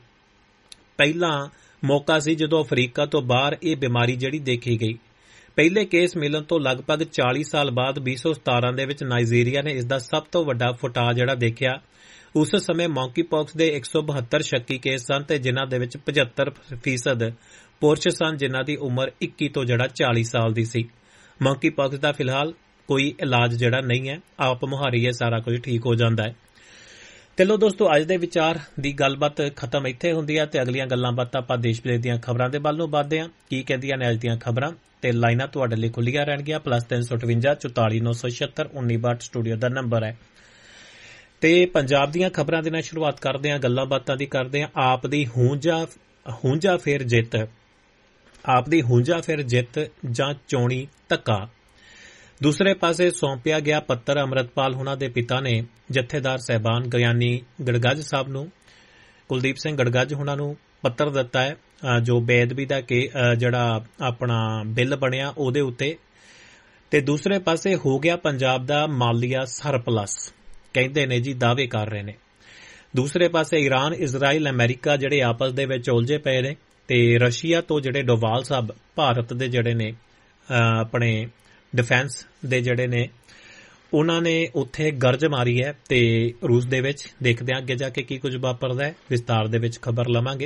ਪਹਿਲਾ ਮੌਕਾ ਸੀ ਜਦੋਂ ਅਫਰੀਕਾ ਤੋਂ ਬਾਹਰ ਇਹ ਬਿਮਾਰੀ ਜਿਹੜੀ ਦੇਖੀ ਗਈ। ਪਹਿਲੇ ਕੇਸ ਮਿਲਣ ਤੋਂ ਲਗਭਗ 40 ਸਾਲ ਬਾਅਦ 2017 ਦੇ ਵਿੱਚ ਨਾਈਜੀਰੀਆ ਨੇ ਇਸ ਦਾ ਸਭ ਤੋਂ ਵੱਡਾ ਫੁਟਾਅ ਜਿਹੜਾ ਦੇਖਿਆ। ਉਸ ਸਮੇਂ ਮੌਂਕੀਪੌਕਸ ਦੇ 172 ਸ਼ੱਕੀ ਕੇਸ ਸਨ ਤੇ ਜਿਨ੍ਹਾਂ ਦੇ ਵਿੱਚ 75% ਪੁਰਸ਼ ਸਨ ਜਿਨ੍ਹਾਂ ਦੀ ਉਮਰ 21 ਤੋਂ 40 ਸਾਲ ਦੀ ਸੀ। ਮੌਂਕੀਪੌਕਸ ਦਾ ਫਿਲਹਾਲ ਕੋਈ ਇਲਾਜ ਜਿਹੜਾ ਨਹੀਂ ਹੈ, ਆਪ ਮੁਹਾਰੀ ਹੈ, ਸਾਰਾ ਕੁਝ ਠੀਕ ਹੋ ਜਾਂਦਾ ਹੈ। ਤੇ ਲੋ ਦੋਸਤੋ, ਅੱਜ ਦੇ ਵਿਚਾਰ ਦੀ ਗੱਲਬਾਤ ਖਤਮ ਇੱਥੇ ਹੁੰਦੀ ਹੈ ਤੇ ਅਗਲੀਆਂ ਗੱਲਾਂ ਬਾਤਾਂ ਆਪਾਂ ਦੇਸ਼ ਵਿਦੇਸ਼ ਦੀਆਂ ਖਬਰਾਂ ਦੇ ਵੱਲ ਨੂੰ ਵਧਦੇ ਹਾਂ। ਕੀ ਕਹਿੰਦੀਆਂ ਨੇ ਅੱਜ ਦੀਆਂ ਖਬਰਾਂ ਤੇ ਲਾਈਨਾਂ ਤੁਹਾਡੇ ਲਈ ਖੁੱਲੀਆਂ ਰਹਿਣਗੀਆਂ। +358 44 976 1962 ਸਟੂਡੀਓ ਦਾ ਨੰਬਰ ਹੈ। ਤੇ ਪੰਜਾਬ ਦੀਆਂ ਖਬਰਾਂ ਦੇ ਨਾਲ ਸ਼ੁਰੂਆਤ ਕਰਦੇ ਹਾਂ, ਗੱਲਾਂ ਬਾਤਾਂ ਦੀ ਕਰਦੇ ਹਾਂ। ਆਪ ਦੀ ਹੁੰਜਾ ਫਿਰ ਜਿੱਤ, ਆਪ ਦੀ ਹੁੰਜਾ ਫਿਰ ਜਿੱਤ ਜਾਂ ਚੋਣੀ ਧੱਕਾ। ਦੂਸਰੇ ਪਾਸੇ ਸੌਂਪਿਆ ਗਿਆ ਪੱਤਰ ਅੰਮ੍ਰਿਤਪਾਲ ਹੋਣਾ ਦੇ ਪਿਤਾ ਨੇ ਜਥੇਦਾਰ ਸਹਿਬਾਨ ਗਿਆਨੀ ਗੜਗੱਜ ਸਾਹਿਬ ਨੂੰ, ਕੁਲਦੀਪ ਸਿੰਘ ਗੜਗੱਜ ਹੋਣਾ ਨੂੰ ਪੱਤਰ ਦਿੱਤਾ ਹੈ ਜੋ ਬੇਅਦਬੀ ਦਾ ਜਿਹੜਾ ਆਪਣਾ ਬਿੱਲ ਬਣਿਆ ਉਹਦੇ ਉੱਤੇ। ਤੇ ਦੂਸਰੇ ਪਾਸੇ ਹੋ ਗਿਆ ਪੰਜਾਬ ਦਾ ਮਾਲੀਆ ਸਰਪਲਸ, ਕਹਿੰਦੇ ਨੇ ਜੀ, ਦਾਅਵੇ ਕਰ ਰਹੇ ਨੇ। ਦੂਸਰੇ ਪਾਸੇ ਈਰਾਨ, ਇਜ਼ਰਾਈਲ, ਅਮਰੀਕਾ ਜਿਹੜੇ ਆਪਸ ਦੇ ਵਿੱਚ ਉਲਝੇ ਪਏ ਨੇ ਤੇ ਰਸ਼ੀਆ ਤੋਂ ਜਿਹੜੇ ਡੋਵਾਲ ਸਾਹਿਬ ਭਾਰਤ ਦੇ ਜਿਹੜੇ ਨੇ ਆਪਣੇ ਡਿਫੈਂਸ ਦੇ ਜਿਹੜੇ ਨੇ ਉਹਨਾਂ ਨੇ ਉੱਥੇ ਗਰਜ ਮਾਰੀ ਹੈ ਤੇ ਰੂਸ ਦੇ ਵਿੱਚ। ਦੇਖਦੇ ਹਾਂ ਅੱਗੇ ਜਾ ਕੇ ਕੀ ਕੁਝ ਵਾਪਰਦਾ ਹੈ, ਵਿਸਤਾਰ ਦੇ ਵਿੱਚ ਖਬਰ ਲਵਾਂਗੇ।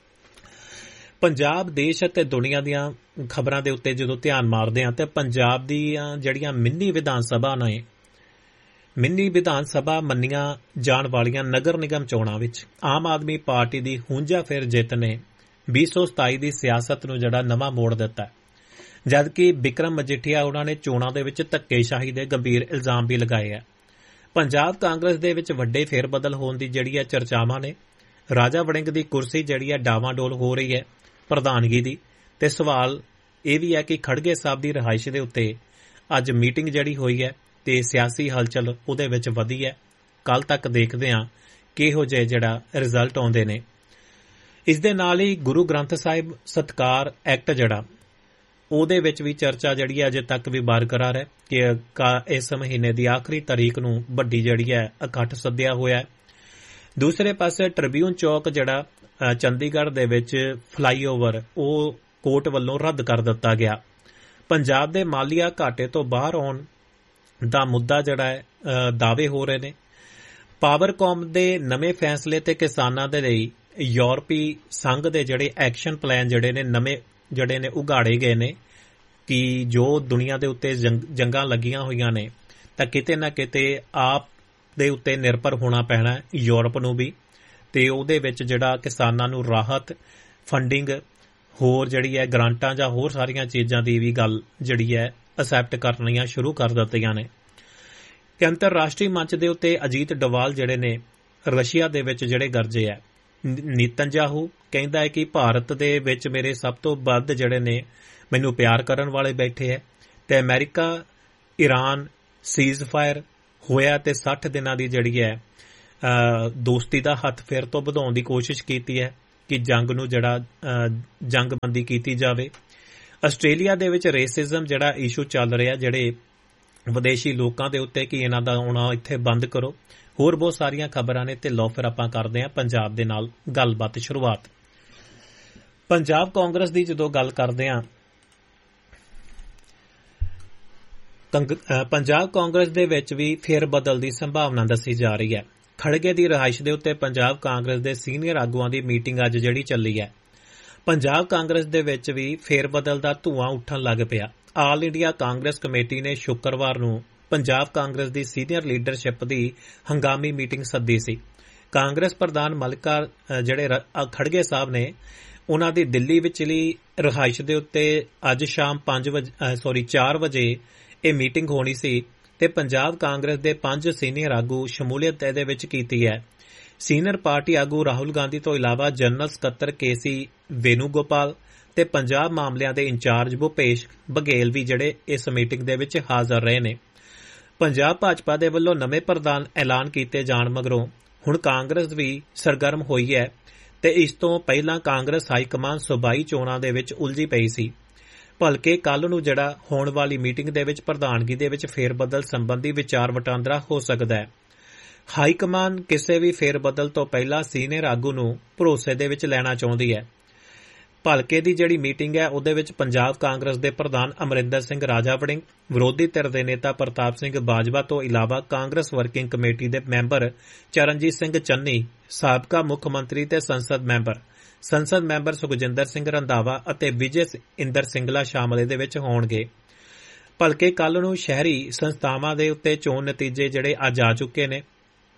ਪੰਜਾਬ, ਦੇਸ਼ ਅਤੇ ਦੁਨੀਆ ਦੀਆਂ ਖਬਰਾਂ ਦੇ ਉੱਤੇ ਜਦੋਂ ਧਿਆਨ ਮਾਰਦੇ ਹਾਂ ਤੇ ਪੰਜਾਬ ਦੀਆਂ ਜਿਹੜੀਆਂ ਮਿੰਨੀ ਵਿਧਾਨ ਸਭਾ ਮੰਨੀਆਂ ਜਾਣ ਵਾਲੀਆਂ ਨਗਰ ਨਿਗਮ ਚੋਣਾਂ ਵਿੱਚ ਆਮ ਆਦਮੀ ਪਾਰਟੀ ਦੀ ਹੁੰਜਾ ਫਿਰ ਜਿੱਤ ਨੇ 2027 ਦੀ ਸਿਆਸਤ ਨੂੰ ਜਿਹੜਾ ਨਵਾਂ ਮੋੜ ਦਿੱਤਾ, ਜਦਕਿ ਬਿਕਰਮ ਮਜੀਠੀਆ ਉਹਨਾਂ ਨੇ ਚੋਣਾਂ ਦੇ ਵਿੱਚ ਧੱਕੇਸ਼ਾਹੀ ਦੇ ਗੰਭੀਰ ਇਲਜ਼ਾਮ ਵੀ ਲਗਾਏ ਆ। ਪੰਜਾਬ ਕਾਂਗਰਸ ਦੇ ਵਿੱਚ ਵੱਡੇ ਫੇਰਬਦਲ ਹੋਣ ਦੀ ਜਿਹੜੀ ਹੈ ਚਰਚਾਵਾਂ ਨੇ। ਰਾਜਾ ਵੜਿੰਗ ਦੀ ਕੁਰਸੀ ਜਿਹੜੀ ਹੈ ਡਾਵਾਂਡੋਲ ਹੋ ਰਹੀ ਹੈ ਪ੍ਰਧਾਨਗੀ ਦੀ, ਤੇ ਸਵਾਲ ਇਹ ਵੀ ਹੈ ਕਿ ਖੜਗੇ ਸਾਹਿਬ ਦੀ ਰਿਹਾਇਸ਼ ਦੇ ਉੱਤੇ ਅੱਜ ਮੀਟਿੰਗ ਜਿਹੜੀ ਹੋਈ ਹੈ ਤੇ ਸਿਆਸੀ ਹਲਚਲ ਉਹਦੇ ਵਿੱਚ ਵਧੀ ਹੈ। ਕੱਲ ਤੱਕ ਦੇਖਦੇ ਹਾਂ ਕਿਹੋ ਜਿਹੇ ਜਿਹੜਾ ਰਿਜ਼ਲਟ ਆਉਂਦੇ ਨੇ। ਇਸ ਦੇ ਨਾਲ ਹੀ ਗੁਰੂ ਗ੍ਰੰਥ ਸਾਹਿਬ ਸਤਕਾਰ ਐਕਟ ਜਿਹੜਾ ਉਹਦੇ ਵਿੱਚ ਵੀ ਚਰਚਾ ਜਿਹੜੀ ਹੈ ਅਜੇ ਤੱਕ ਵੀ ਬਰਕਰਾਰ ਹੈ ਕਿ ਇਸ ਮਹੀਨੇ ਦੀ ਆਖਰੀ ਤਾਰੀਖ ਨੂੰ ਵੱਡੀ ਜਿਹੜੀ ਹੈ ਇਕੱਠ ਸੱਦਿਆ ਹੋਇਆ ਹੈ। ਦੂਸਰੇ ਪਾਸੇ ਟ੍ਰਿਬਿਊਨ ਚੌਕ ਜਿਹੜਾ ਚੰਡੀਗੜ੍ਹ ਦੇ ਵਿੱਚ ਫਲਾਈਓਵਰ ਉਹ ਕੋਰਟ ਵੱਲੋਂ ਰੱਦ ਕਰ ਦਿੱਤਾ ਗਿਆ। ਪੰਜਾਬ ਦੇ ਮਾਲੀਆ ਘਾਟੇ ਤੋਂ ਬਾਹਰ ਆਉਣ ਦਾ ਮੁੱਦਾ ਜਿਹੜਾ ਹੈ ਦਾਅਵੇ ਹੋ ਰਹੇ ਨੇ। ਪਾਵਰਕੌਮ ਦੇ ਨਵੇਂ ਫੈਸਲੇ ਤੇ ਕਿਸਾਨਾਂ ਦੇ ਲਈ ਯੂਰਪੀ ਸੰਘ ਦੇ ਜਿਹੜੇ ਐਕਸ਼ਨ ਪਲਾਨ ਜਿਹੜੇ ਨੇ ਨਵੇਂ ਜਿਹੜੇ ਨੇ ਉਘਾੜੇ ਗਏ ਨੇ ਕਿ ਜੋ ਦੁਨੀਆ ਦੇ ਉੱਤੇ ਜੰਗਾਂ ਲੱਗੀਆਂ ਹੋਈਆਂ ਨੇ ਤਾਂ ਕਿਤੇ ਨਾ ਕਿਤੇ ਆਪ ਦੇ ਉੱਤੇ ਨਿਰਭਰ ਹੋਣਾ ਪੈਣਾ ਯੂਰਪ ਨੂੰ ਵੀ, ਤੇ ਉਹਦੇ ਵਿੱਚ ਜਿਹੜਾ ਕਿਸਾਨਾਂ ਨੂੰ ਰਾਹਤ, ਫੰਡਿੰਗ, ਹੋਰ ਜਿਹੜੀ ਹੈ ਗ੍ਰਾਂਟਾਂ ਜਾਂ ਹੋਰ ਸਾਰੀਆਂ ਚੀਜ਼ਾਂ ਦੀ ਵੀ ਗੱਲ ਜਿਹੜੀ ਹੈ ਅਸੈਪਟ ਕਰਨੀਆਂ ਸ਼ੁਰੂ ਕਰ ਦਿੱਤੀਆਂ ਨੇ। ਕਿ ਅੰਤਰਰਾਸ਼ਟਰੀ ਮੰਚ ਦੇ ਉੱਤੇ ਅਜੀਤ ਡੋਵਾਲ ਜਿਹੜੇ ਨੇ ਰਸ਼ੀਆ ਦੇ ਵਿੱਚ ਜਿਹੜੇ ਗਰਜੇ ਹੈ। ਨੇਤਨਯਾਹੂ ਕਹਿੰਦਾ ਹੈ ਕਿ ਭਾਰਤ ਦੇ ਵਿੱਚ ਮੇਰੇ ਸਭ ਤੋਂ ਵੱਧ ਜਿਹੜੇ ਨੇ ਮੈਨੂੰ ਪਿਆਰ ਕਰਨ ਵਾਲੇ ਬੈਠੇ ਹੈ, ਤੇ ਅਮਰੀਕਾ ਈਰਾਨ ਸੀਜ਼ ਫਾਇਰ ਹੋਇਆ ਤੇ 60 ਦਿਨਾਂ ਦੀ ਜਿਹੜੀ ਹੈ ਦੋਸਤੀ ਦਾ ਹੱਥ ਫਿਰ ਤੋਂ ਵਧਾਉਣ ਦੀ ਕੋਸ਼ਿਸ਼ ਕੀਤੀ ਹੈ ਕਿ ਜੰਗ ਨੂੰ ਜਿਹੜਾ ਜੰਗਬੰਦੀ ਕੀਤੀ ਜਾਵੇ। ਆਸਟ੍ਰੇਲੀਆ ਦੇ ਵਿੱਚ ਰੇਸਿਜ਼ਮ ਜਿਹੜਾ ਇਸ਼ੂ ਚੱਲ ਰਿਹਾ, ਜਿਹੜੇ ਵਿਦੇਸ਼ੀ ਲੋਕਾਂ ਦੇ ਉੱਤੇ ਕਿ ਇਹਨਾਂ ਦਾ ਆਉਣਾ ਇੱਥੇ ਬੰਦ ਕਰੋ। ਹੋਰ ਬਹੁਤ ਸਾਰੀਆਂ ਖਬਰਾਂ ਨੇ ਤੇ ਲਓ ਫਿਰ ਆਪਾਂ ਕਰਦੇ ਹਾਂ ਪੰਜਾਬ ਦੇ ਨਾਲ ਗੱਲਬਾਤ ਸ਼ੁਰੂਆਤ। ਪੰਜਾਬ ਕਾਂਗਰਸ ਦੀ ਜਦੋਂ ਗੱਲ ਕਰਦੇ ਹਾਂ, ਪੰਜਾਬ ਕਾਂਗਰਸ ਦੇ ਵਿੱਚ ਵੀ ਫੇਰ ਬਦਲ ਦੀ ਸੰਭਾਵਨਾ ਦੱਸੀ ਜਾ ਰਹੀ ਹੈ। ਖੜਗੇ ਦੀ ਰਿਹਾਇਸ਼ ਦੇ ਉੱਤੇ ਪੰਜਾਬ ਕਾਂਗਰਸ ਦੇ ਸੀਨੀਅਰ ਆਗੂਆਂ ਦੀ ਮੀਟਿੰਗ ਅੱਜ ਜਿਹੜੀ ਚੱਲੀ ਹੈ। ਪੰਜਾਬ ਕਾਂਗਰਸ ਦੇ ਵਿੱਚ ਵੀ ਫੇਰ ਬਦਲ ਦਾ ਧੂੰਆਂ ਉੱਠਣ ਲੱਗ ਪਿਆ। ਆਲ ਇੰਡੀਆ ਕਾਂਗਰਸ ਕਮੇਟੀ ਨੇ ਸ਼ੁੱਕਰਵਾਰ ਨੂੰ ਪੰਜਾਬ ਕਾਂਗਰਸ ਦੀ ਸੀਨੀਅਰ ਲੀਡਰਸ਼ਿਪ ਦੀ ਹੰਗਾਮੀ ਮੀਟਿੰਗ ਸੱਦੀ ਸੀ। ਕਾਂਗਰਸ ਪ੍ਰਧਾਨ ਮਲਿਕਾਰਜੁਨ ਖੜਗੇ ਸਾਹਿਬ ਨੇ ਉਨ੍ਹਾਂ ਦੀ ਦਿੱਲੀ ਵਿਚਲੀ ਰਿਹਾਇਸ਼ ਦੇ ਉੱਤੇ ਅੱਜ ਸ਼ਾਮ 4 ਵਜੇ ਇਹ ਮੀਟਿੰਗ ਹੋਣੀ ਸੀ ਤੇ ਪੰਜਾਬ ਕਾਂਗਰਸ ਦੇ 5 ਸੀਨੀਅਰ ਆਗੂ ਸ਼ਮੂਲੀਅਤ ਇਹਦੇ ਵਿੱਚ ਕੀਤੀ ਹੈ। ਸੀਨੀਅਰ ਪਾਰਟੀ ਆਗੂ ਰਾਹੁਲ ਗਾਂਧੀ ਤੋਂ ਇਲਾਵਾ ਜਨਰਲ ਸਕੱਤਰ KC ਵੇਨੂਗੋਪਾਲ ਤੇ ਪੰਜਾਬ ਮਾਮਲਿਆਂ ਦੇ ਇੰਚਾਰਜ ਭੁਪੇਸ਼ ਬਘੇਲ ਵੀ ਜਿਹੜੇ ਇਸ ਮੀਟਿੰਗ ਦੇ ਵਿੱਚ ਹਾਜ਼ਰ ਰਹੇ ਨੇ। ਪੰਜਾਬ ਭਾਜਪਾ ਦੇ ਵੱਲੋਂ ਨਵੇਂ ਪ੍ਰਧਾਨ ਐਲਾਨ ਕੀਤੇ ਜਾਣ ਮਗਰੋਂ ਹੁਣ ਕਾਂਗਰਸ ਵੀ ਸਰਗਰਮ ਹੋਈ ਹੈ ਤੇ ਇਸ ਤੋਂ ਪਹਿਲਾਂ ਕਾਂਗਰਸ ਹਾਈਕਮਾਨ ਸੂਬਾਈ ਚੋਣਾਂ ਦੇ ਵਿੱਚ ਉਲਝੀ ਪਈ ਸੀ। ਭਲਕੇ ਕੱਲ੍ਹ ਨੂੰ ਜਿਹੜਾ ਹੋਣ ਵਾਲੀ ਮੀਟਿੰਗ ਦੇ ਵਿੱਚ ਪ੍ਰਧਾਨਗੀ ਦੇ ਵਿੱਚ ਫੇਰਬਦਲ ਸੰਬੰਧੀ ਵਿਚਾਰ ਵਟਾਂਦਰਾ ਹੋ ਸਕਦਾ ਹੈ। ਹਾਈਕਮਾਨ ਕਿਸੇ ਵੀ ਫੇਰਬਦਲ ਤੋਂ ਪਹਿਲਾਂ ਸੀਨੀਅਰ ਆਗੂ ਨੂੰ ਭਰੋਸੇ ਦੇ ਵਿੱਚ ਲੈਣਾ ਚਾਹੁੰਦੀ ਹੈ। ਭਲਕੇ ਦੀ ਜਿਹੜੀ ਮੀਟਿੰਗ ਹੈ ਉਹਦੇ ਵਿੱਚ ਪੰਜਾਬ ਕਾਂਗਰਸ ਦੇ ਪ੍ਰਧਾਨ ਅਮਰਿੰਦਰ ਸਿੰਘ ਰਾਜਾ ਵੜਿੰਗ, ਵਿਰੋਧੀ ਧਿਰ ਦੇ ਨੇਤਾ ਪ੍ਰਤਾਪ ਸਿੰਘ ਬਾਜਵਾ ਤੋਂ ਇਲਾਵਾ ਕਾਂਗਰਸ ਵਰਕਿੰਗ ਕਮੇਟੀ ਦੇ ਮੈਂਬਰ ਚਰਨਜੀਤ ਸਿੰਘ ਚੰਨੀ, ਸਾਬਕਾ ਮੁੱਖ ਮੰਤਰੀ ਤੇ ਸੰਸਦ ਮੈਂਬਰ ਸੁਖਜਿੰਦਰ ਸਿੰਘ ਰੰਧਾਵਾ ਅਤੇ ਵਿਜੇ ਇੰਦਰ ਸਿੰਗਲਾ ਸ਼ਾਮਲ ਇਹਦੇ ਵਿੱਚ ਹੋਣਗੇ। ਭਲਕੇ ਕੱਲ੍ਹ ਨੂੰ ਸ਼ਹਿਰੀ ਸੰਸਥਾਵਾਂ ਦੇ ਉੱਤੇ ਚੋਣ ਨਤੀਜੇ ਜਿਹੜੇ ਅੱਜ ਆ ਚੁੱਕੇ ਨੇ।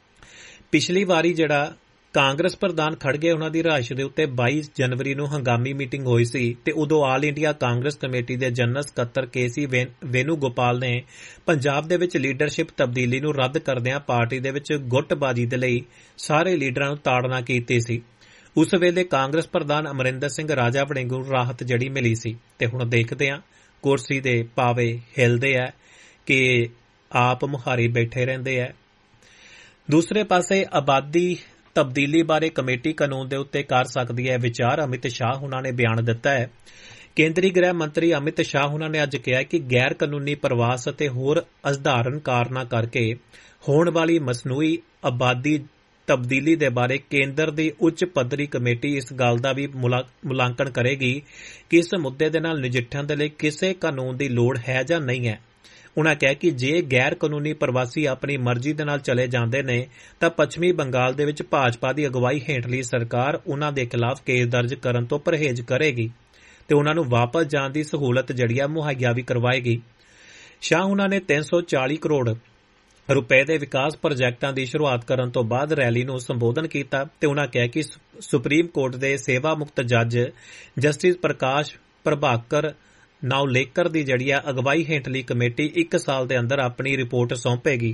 ਪਿਛਲੀ ਵਾਰੀ ਜਿਹੜਾ ਕਾਂਗਰਸ ਪ੍ਰਧਾਨ ਖੜਗੇ ਉਹਨਾਂ ਦੀ ਰਿਹਾਇਸ਼ ਦੇ ਉੱਤੇ 22 ਜਨਵਰੀ ਨੂੰ ਹੰਗਾਮੀ ਮੀਟਿੰਗ ਹੋਈ ਸੀ ਤੇ ਉਦੋਂ ਆਲ ਇੰਡੀਆ ਕਾਂਗਰਸ ਕਮੇਟੀ ਦੇ ਜਨਰਲ ਸਕੱਤਰ KC ਵੇਨੂਗੋਪਾਲ ਨੇ ਪੰਜਾਬ ਦੇ ਵਿੱਚ ਲੀਡਰਸ਼ਿਪ ਤਬਦੀਲੀ ਨੂੰ ਰੱਦ ਕਰਦਿਆਂ ਪਾਰਟੀ ਦੇ ਵਿੱਚ ਗੁੱਟਬਾਜ਼ੀ ਦੇ ਲਈ ਸਾਰੇ ਲੀਡਰਾਂ ਨੂੰ ਤਾੜਨਾ ਕੀਤੀ ਸੀ। ਉਸ ਵੇਲੇ ਕਾਂਗਰਸ ਪ੍ਰਧਾਨ ਅਮਰਿੰਦਰ ਸਿੰਘ ਰਾਜਾ ਵੜਿੰਗ ਨੂੰ ਰਾਹਤ ਜੜੀ ਮਿਲੀ ਸੀ ਤੇ ਹੁਣ ਦੇਖਦੇ ਹਾਂ ਕੁਰਸੀ ਦੇ ਪਾਵੇ ਹਿਲਦੇ ਆ ਕਿ ਆਪ ਮੁਹਾਰੀ ਬੈਠੇ ਰਹਿੰਦੇ ਆ। ਦੂਸਰੇ ਪਾਸੇ ਆਬਾਦੀ ਤਬਦੀਲੀ ਬਾਰੇ ਕਮੇਟੀ ਕਾਨੂੰਨ ਦੇ ਉੱਤੇ ਕਰ ਸਕਦੀ ਹੈ ਵਿਚਾਰ। ਅਮਿਤ ਸ਼ਾਹ ਹੁਣਾਂ ਨੇ ਬਿਆਨ ਦਿੱਤਾ ਹੈ। ਕੇਂਦਰੀ ਗ੍ਰਹਿ ਮੰਤਰੀ ਅਮਿਤ ਸ਼ਾਹ ਹੁਣਾਂ ਨੇ ਅੱਜ ਕਿਹਾ ਕਿ ਗੈਰ ਕਾਨੂੰਨੀ ਪ੍ਰਵਾਸ ਅਤੇ ਹੋਰ ਅਸਧਾਰਨ ਕਾਰਨਾਂ ਕਰਕੇ ਹੋਣ ਵਾਲੀ ਮਸਨੂਈ ਆਬਾਦੀ ਤਬਦੀਲੀ ਦੇ ਬਾਰੇ ਕੇਂਦਰ ਦੀ ਉੱਚ ਪੱਧਰੀ ਕਮੇਟੀ ਇਸ ਗੱਲ ਦਾ ਵੀ ਮੁਲਾਂਕਣ ਕਰੇਗੀ ਕਿ ਇਸ ਮੁੱਦੇ ਦੇ ਨਾਲ ਨਜਿੱਠਣ ਦੇ ਲਈ ਕਿਸੇ ਕਾਨੂੰਨ ਦੀ ਲੋੜ ਹੈ ਜਾਂ ਨਹੀਂ ਹੈ। ਉਨ੍ਹਾਂ ਕਿਹਾ ਕਿ ਜੇ ਗੈਰ ਕਾਨੂੰਨੀ ਪ੍ਰਵਾਸੀ ਆਪਣੀ ਮਰਜ਼ੀ ਦੇ ਨਾਲ ਚਲੇ ਜਾਂਦੇ ਨੇ ਤਾਂ ਪੱਛਮੀ ਬੰਗਾਲ ਦੇ ਵਿੱਚ ਭਾਜਪਾ ਦੀ ਅਗਵਾਈ ਹੇਠਲੀ ਸਰਕਾਰ ਉਨ੍ਹਾਂ ਦੇ ਖਿਲਾਫ ਕੇਸ ਦਰਜ ਕਰਨ ਤੋਂ ਪਰਹੇਜ਼ ਕਰੇਗੀ ਤੇ ਉਨ੍ਹਾਂ ਨੂੰ ਵਾਪਸ ਜਾਣ ਦੀ ਸਹੂਲਤ ਜਿਹੜੀ ਆ ਮੁਹੱਈਆ ਵੀ ਕਰਵਾਏਗੀ। ਸ਼ਾਹ ਉਨ੍ਹਾਂ ਨੇ 340 ਕਰੋੜ ਰੁਪਏ ਦੇ ਵਿਕਾਸ ਪ੍ਰੋਜੈਕਟਾਂ ਦੀ ਸ਼ੁਰੂਆਤ ਕਰਨ ਤੋਂ ਬਾਅਦ ਰੈਲੀ ਨੂੰ ਸੰਬੋਧਨ ਕੀਤਾ ਤੇ ਉਨ੍ਹਾਂ ਕਿਹਾ ਕਿ ਸੁਪਰੀਮ ਕੋਰਟ ਦੇ ਸੇਵਾ ਮੁਕਤ ਜੱਜ ਜਸਟਿਸ ਪ੍ਰਕਾਸ਼ ਪ੍ਰਭਾਕਰ ਨਾਉਲੇਕਰ ਦੀ ਜਿਹੜੀ ਆ ਅਗਵਾਈ ਹੇਠਲੀ ਕਮੇਟੀ 1 ਸਾਲ ਦੇ ਅੰਦਰ ਆਪਣੀ ਰਿਪੋਰਟ ਸੌਂਪੇਗੀ।